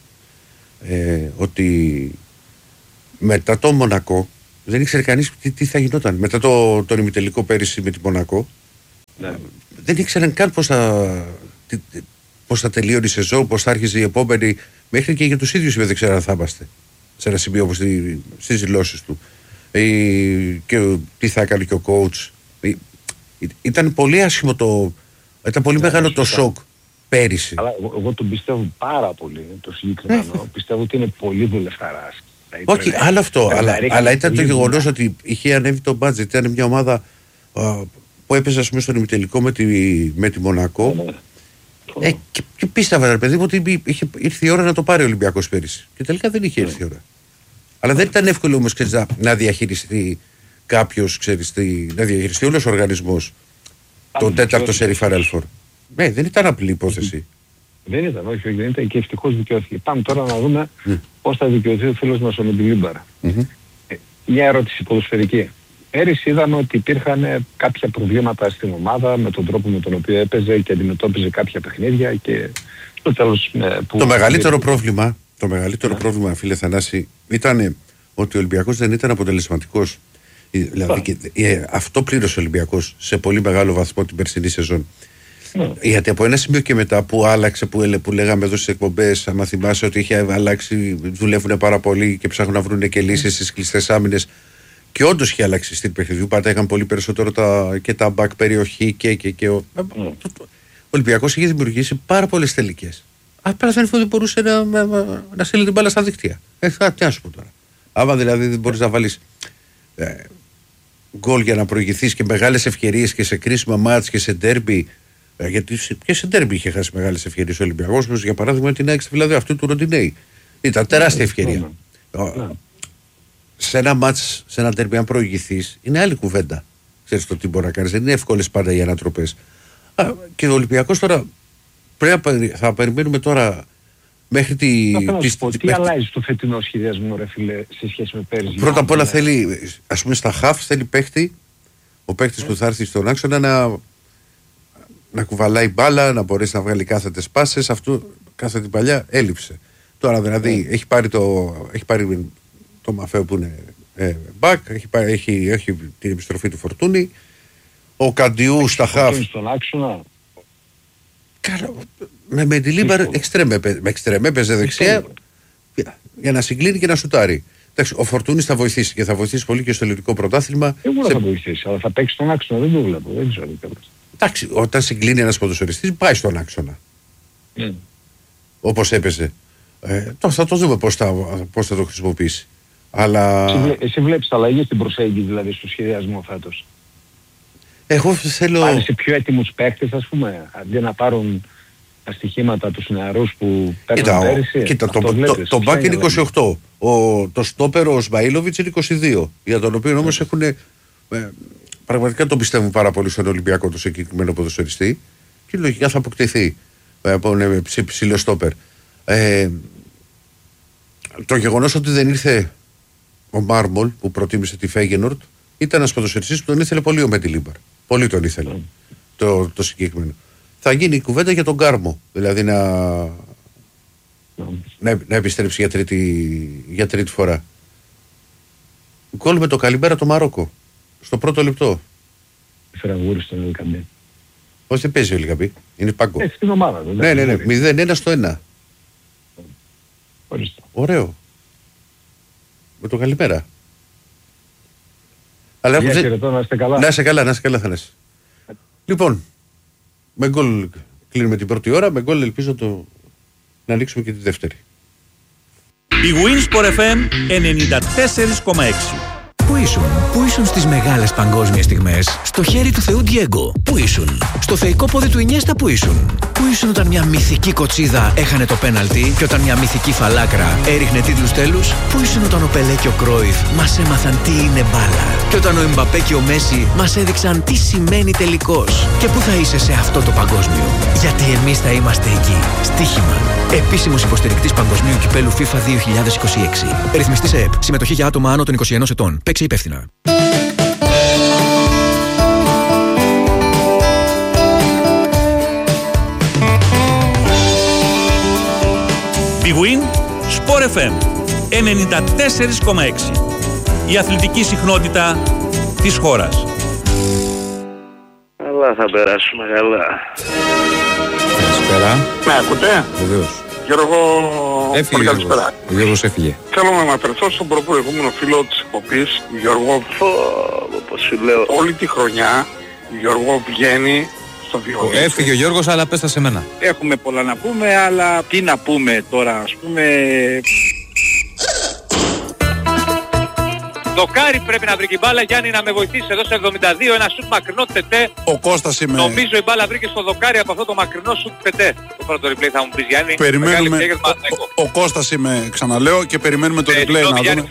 ότι μετά το Μονακό δεν ήξερε κανείς τι θα γινόταν. Μετά τον ημιτελικό πέρυσι με τη Μονακό, δεν ήξεραν καν πώς θα τελείωνε η σεζόν, πώς θα άρχιζε η επόμενη. Μέχρι και για τους ίδιους δεν ξέραν αν θα είμαστε σε ένα σημείο όπως στις δηλώσεις του. Και τι θα έκανε και ο coach. Ήταν πολύ άσχημο ήταν πολύ μεγάλο το σοκ πέρυσι. Αλλά εγώ τον πιστεύω πάρα πολύ το συγκεκριμένο. Πιστεύω ότι είναι πολύ δουλευταράς. Όχι, άλλο αυτό. Αλλά ήταν το γεγονός ότι είχε ανέβει το budget. Ήταν μια ομάδα που έπαιζε ας πούμε στον ημιτελικό με τη Μονακό. Και πίστευα, ρε παιδί μου, ότι ήρθε η ώρα να το πάρει ο Ολυμπιακός πέρυσι. Και τελικά δεν είχε έρθει η ώρα. Αλλά δεν ήταν εύκολο όμως να διαχειριστεί κάποιος, να διαχειριστεί όλος ο οργανισμός τον τέταρτο σερί Final Four. Δεν ήταν απλή υπόθεση. Δεν ήταν, όχι, δεν ήταν και ευτυχώς δικαιώθηκε. Πάμε τώρα να δούμε πώς θα δικαιωθεί ο φίλος μας ο Μεντιλίμπαρα. Μια ερώτηση ποδοσφαιρική. Πέρυσι είδαμε ότι υπήρχαν κάποια προβλήματα στην ομάδα με τον τρόπο με τον οποίο έπαιζε και αντιμετώπιζε κάποια παιχνίδια και στο τέλος... Το μεγαλύτερο πρόβλημα, φίλε Θανάση, ήταν ότι ο Ολυμπιακός δεν ήταν αποτελεσματικός. Δηλαδή, αυτό πλήρωσε ο Ολυμπιακός σε πολύ μεγάλο βαθμό την περσινή σεζόν. Γιατί από ένα σημείο και μετά που άλλαξε, που λέγαμε εδώ στις εκπομπές, άμα θυμάσαι ότι είχε αλλάξει, δουλεύουν πάρα πολύ και ψάχνουν να βρουν και λύσεις στις κλειστές άμυνες. Και όντως είχε αλλάξει στην παιχνιδιού. Πάντα είχαν πολύ περισσότερο και τα back περιοχή και ο Ολυμπιακός είχε δημιουργήσει πάρα πολλές τελικές. Απλά δεν μπορούσε να στείλει την μπάλα στα δίκτυα. Τι να σου πω τώρα. Άμα δηλαδή δεν μπορείς να βάλεις γκολ για να προηγηθείς και μεγάλες ευκαιρίες και σε κρίσιμα μάτς και σε ντέρμπι. Γιατί και σε ντέρμπι είχε χάσει μεγάλες ευκαιρίες ο Ολυμπιακός. Για παράδειγμα την ΑΕΚ δηλαδή αυτού του Ροντινέη. Ήταν τεράστια ευκαιρία. Σε ένα μάτς, σε ένα ντέρμπι, αν προηγηθείς, είναι άλλη κουβέντα. Ξέρεις το τι μπορεί να κάνεις. Δεν είναι εύκολες πάντα οι ανατροπές. Και ο Ολυμπιακός τώρα θα περιμένουμε τώρα μέχρι τι αλλάζει στο φετινό σχεδιασμό, ρε φίλε, σε σχέση με πέρυσι? Πρώτα απ' όλα θέλει, ας πούμε στα χαφ, θέλει παίχτη, ο παίχτης που θα έρθει στον άξονα να κουβαλάει μπάλα, να μπορέσει να βγάλει κάθετες πάσες. Αυτό κάθετη παλιά έλειψε. Τώρα δηλαδή έχει πάρει το Μαφέο που είναι back, έχει την επιστροφή του Φορτούνη, ο Καντιού στα χαφ. Στον άξονα. Με Μεντιλίμπαρ εξτρέμ έπαιζε δεξιά για να συγκλίνει και να σουτάρει. Εντάξει, ο Φορτούνης θα βοηθήσει και θα βοηθήσει πολύ και στο ελληνικό πρωτάθλημα. Θα βοηθήσει, αλλά θα παίξει στον άξονα, δεν το βλέπω. Δεν ξέρω. Εντάξει, όταν συγκλίνει ένας ποδοσφαιριστής πάει στον άξονα. Όπως έπαιζε. Θα το δούμε πώς θα το χρησιμοποιήσει. Αλλά... Εσύ βλέπεις αλλαγή στην προσέγγιση δηλαδή στο σχεδιασμό φέτος? Εγώ θέλω... Πάνε σε πιο έτοιμους παίκτες, ας πούμε, αντί να πάρουν τα στοιχήματα τους νεαρούς που παίρνουν πέρυσι. Κοίτα, το μπακ είναι 28. Το στόπερ ο Σμαΐλοβιτς είναι 22. Για τον οποίο όμως έχουν... πραγματικά τον πιστεύουν πάρα πολύ στον Ολυμπιακό το συγκεκριμένο ποδοσφαιριστή και λογικά θα αποκτηθεί από ένα ψηλό στόπερ. Το γεγονός ότι δεν ήρθε ο Μάρμολ που προτίμησε τη Φέγενορντ ήταν ένας ποδοσφαιριστής που τον ήθελε πολύ ο Μεντιλίμπαρ. Πολύ τον ήθελε το συγκεκριμένο. Θα γίνει η κουβέντα για τον Γκάρμο. Δηλαδή να επιστρέψει για τρίτη φορά. Γκολ με το Καλιμπέρα το Μαρόκο. Στο πρώτο λεπτό. Φραγούρι στον Ελκαμπή. Όχι, δεν παίζει ο Ελκαμπή. Είναι πάγκο. Στην ομάδα. Ναι. 0-1 στο 1. Ωραίο. Με το Καλιμπέρα. Αλλά να είστε καλά. Να είσαι καλά, Θανάση. Λοιπόν, με γκολ κλείνουμε την πρώτη ώρα, με γκολ ελπίζω να ανοίξουμε και τη δεύτερη. Η Winsport FM 94,6. Πού ήσουν στις μεγάλες παγκόσμιες στιγμές? Στο χέρι του Θεού Ντιέγκο. Πού ήσουν? Στο θεϊκό πόδι του Ινιέστα. Πού ήσουν όταν μια μυθική κοτσίδα έχανε το πέναλτι και όταν μια μυθική φαλάκρα έριχνε τίτλους τέλους? Πού ήσουν όταν ο Πελέ και ο Κρόιφ μας έμαθαν τι είναι μπάλα και όταν ο Εμπαπέ και ο Μέση μας έδειξαν τι σημαίνει τελικός? Και πού θα είσαι σε αυτό το παγκόσμιο? Γιατί εμείς θα είμαστε εκεί. Στοίχημα. Επίσημος υποστηρικτής Παγκοσμίου Κυπέλου FIFA 2026. Ρυθμιστής ΕΕΠ. Συμμετοχή για άτομα άνω των 21 ετών. Παίξε υπεύθυνα. Win Sport FM 94,6. Η αθλητική συχνότητα της χώρας. Καλά θα περάσουμε, καλά. Καλησπέρα. Με ακούτε? Βεβαίως. Γιώργο, έφυγε καλησπέρα. Ο Γιώργος έφυγε. Θέλω να αναφερθώ στον προηγούμενο φίλο της εκπομπής, Γιώργο. Όπως σου λέω. Όλη τη χρονιά, Γιώργο βγαίνει στο Διονύση. Έφυγε ο Γιώργος, αλλά πες τα σε μένα. Έχουμε πολλά να πούμε, αλλά τι να πούμε τώρα, ας πούμε... Δοκάρι πρέπει να βρει η μπάλα, Γιάννη, να με βοηθήσει εδώ σε 72, ένα σουτ μακρινό τετέ. Ο Κώστας είμαι. Νομίζω η μπάλα βρήκε στο Δοκάρι από αυτό το μακρινό σουτ τετέ. Το πρώτο replay θα μου πεις, Γιάννη. Περιμένουμε. Ο Κώστας είμαι, ξαναλέω, και περιμένουμε το replay να δούμε. Συγγνώμη.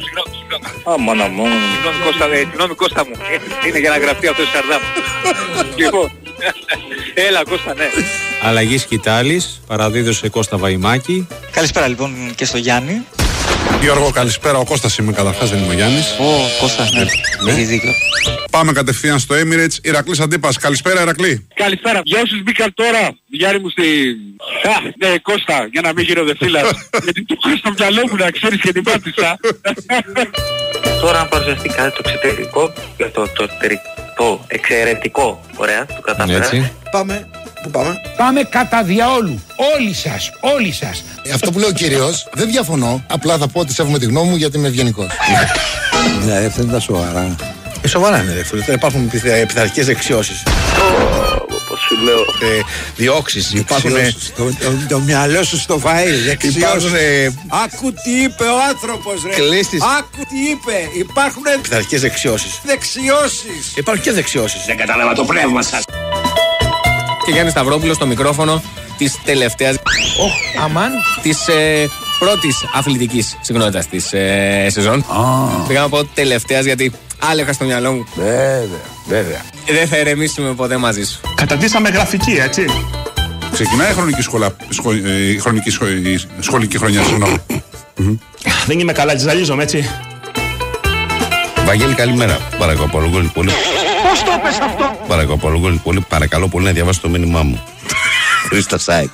Συγγνώμη Κώστα μου. Είναι για να γραφτεί αυτό η Σαρδάμ. Λοιπόν, έλα Κώστα, ναι. Αλλαγή Σκητάλης, παραδίδωσε Κώστα Βαϊμάκη. Καλησπέρα λοιπόν και στο Γιάννη. Γιώργο, καλησπέρα. Ο Κώστας είμαι, καταρχάς, δεν είμαι ο Γιάννης. Κώστας, ναι. Έχεις δίκιο. Πάμε κατευθείαν στο Emirates. Ηρακλής Αντίπας. Καλησπέρα, Ηρακλή. Καλησπέρα. Για όσους μπήκαν τώρα, Γιάννη μου ναι, Κώστα, για να μην γίνω δεφίλας. Γιατί του χωρίς το μυαλό μου να ξέρεις και την πάτησα. Τώρα αν παρουσιαστεί κάτι το εξαιρετικό, το εξαιρετικό, ωραία, το κατάφερα. Πάμε. Πού πάμε? Πάμε κατά διαόλου. Όλοι σας. Αυτό που λέει ο κύριος, δεν διαφωνώ. Απλά θα πω ότι σέβομαι τη γνώμη μου γιατί είμαι ευγενικός. Ναι, αυτά είναι τα σοβαρά. Σοβαρά είναι, ρε φίλε. Υπάρχουν πειθαρχικές δεξιώσεις. Όπως σου λέω. Διώξεις. Υπάρχουν. Το μυαλό σου στο φαΐ. Υπάρχουν. Άκου τι είπε ο άνθρωπος, ρε. Κλείστης. Άκου τι είπε. Υπάρχουν Πειθαρχικές δεξιώσεις. δεξιώσεις. Υπάρχουν και δεξιώσεις. Δεν κατάλαβα το πνεύμα σας. Και Γιάννη Σταυρόπουλο στο μικρόφωνο της τελευταίας. Αμάν. Της πρώτης αθλητικής συχνότητας της σεζόν. Πήγα να πω τελευταίας γιατί άλλο είχα στο μυαλό μου. Βέβαια. Δεν θα ηρεμήσουμε ποτέ μαζί σου. Καταντήσαμε γραφική, έτσι. Ξεκινάει η σχολική χρονιά, συγγνώμη. Δεν είμαι καλά, τζαλίζομαι, έτσι. Βαγγέλη, καλημέρα. Παρακαλώ πολύ. Πώς το έπες αυτό? Παρακαλώ πολύ να διαβάσει το μήνυμά μου. Χρήστα Σάικ.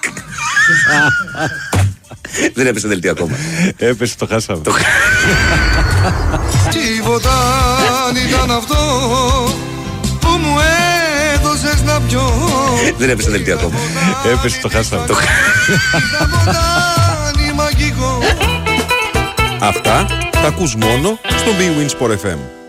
Δεν έπεσε δελτίο ακόμα. Έπεσε, το χάσαμε. Τίποτα αν ήταν αυτό που μου έδωσες να πιω. Δεν έπεσε δελτίο ακόμα. Έπεσε, το χάσαμε. Αυτά τα ακούς μόνο στο Big Win Sport FM.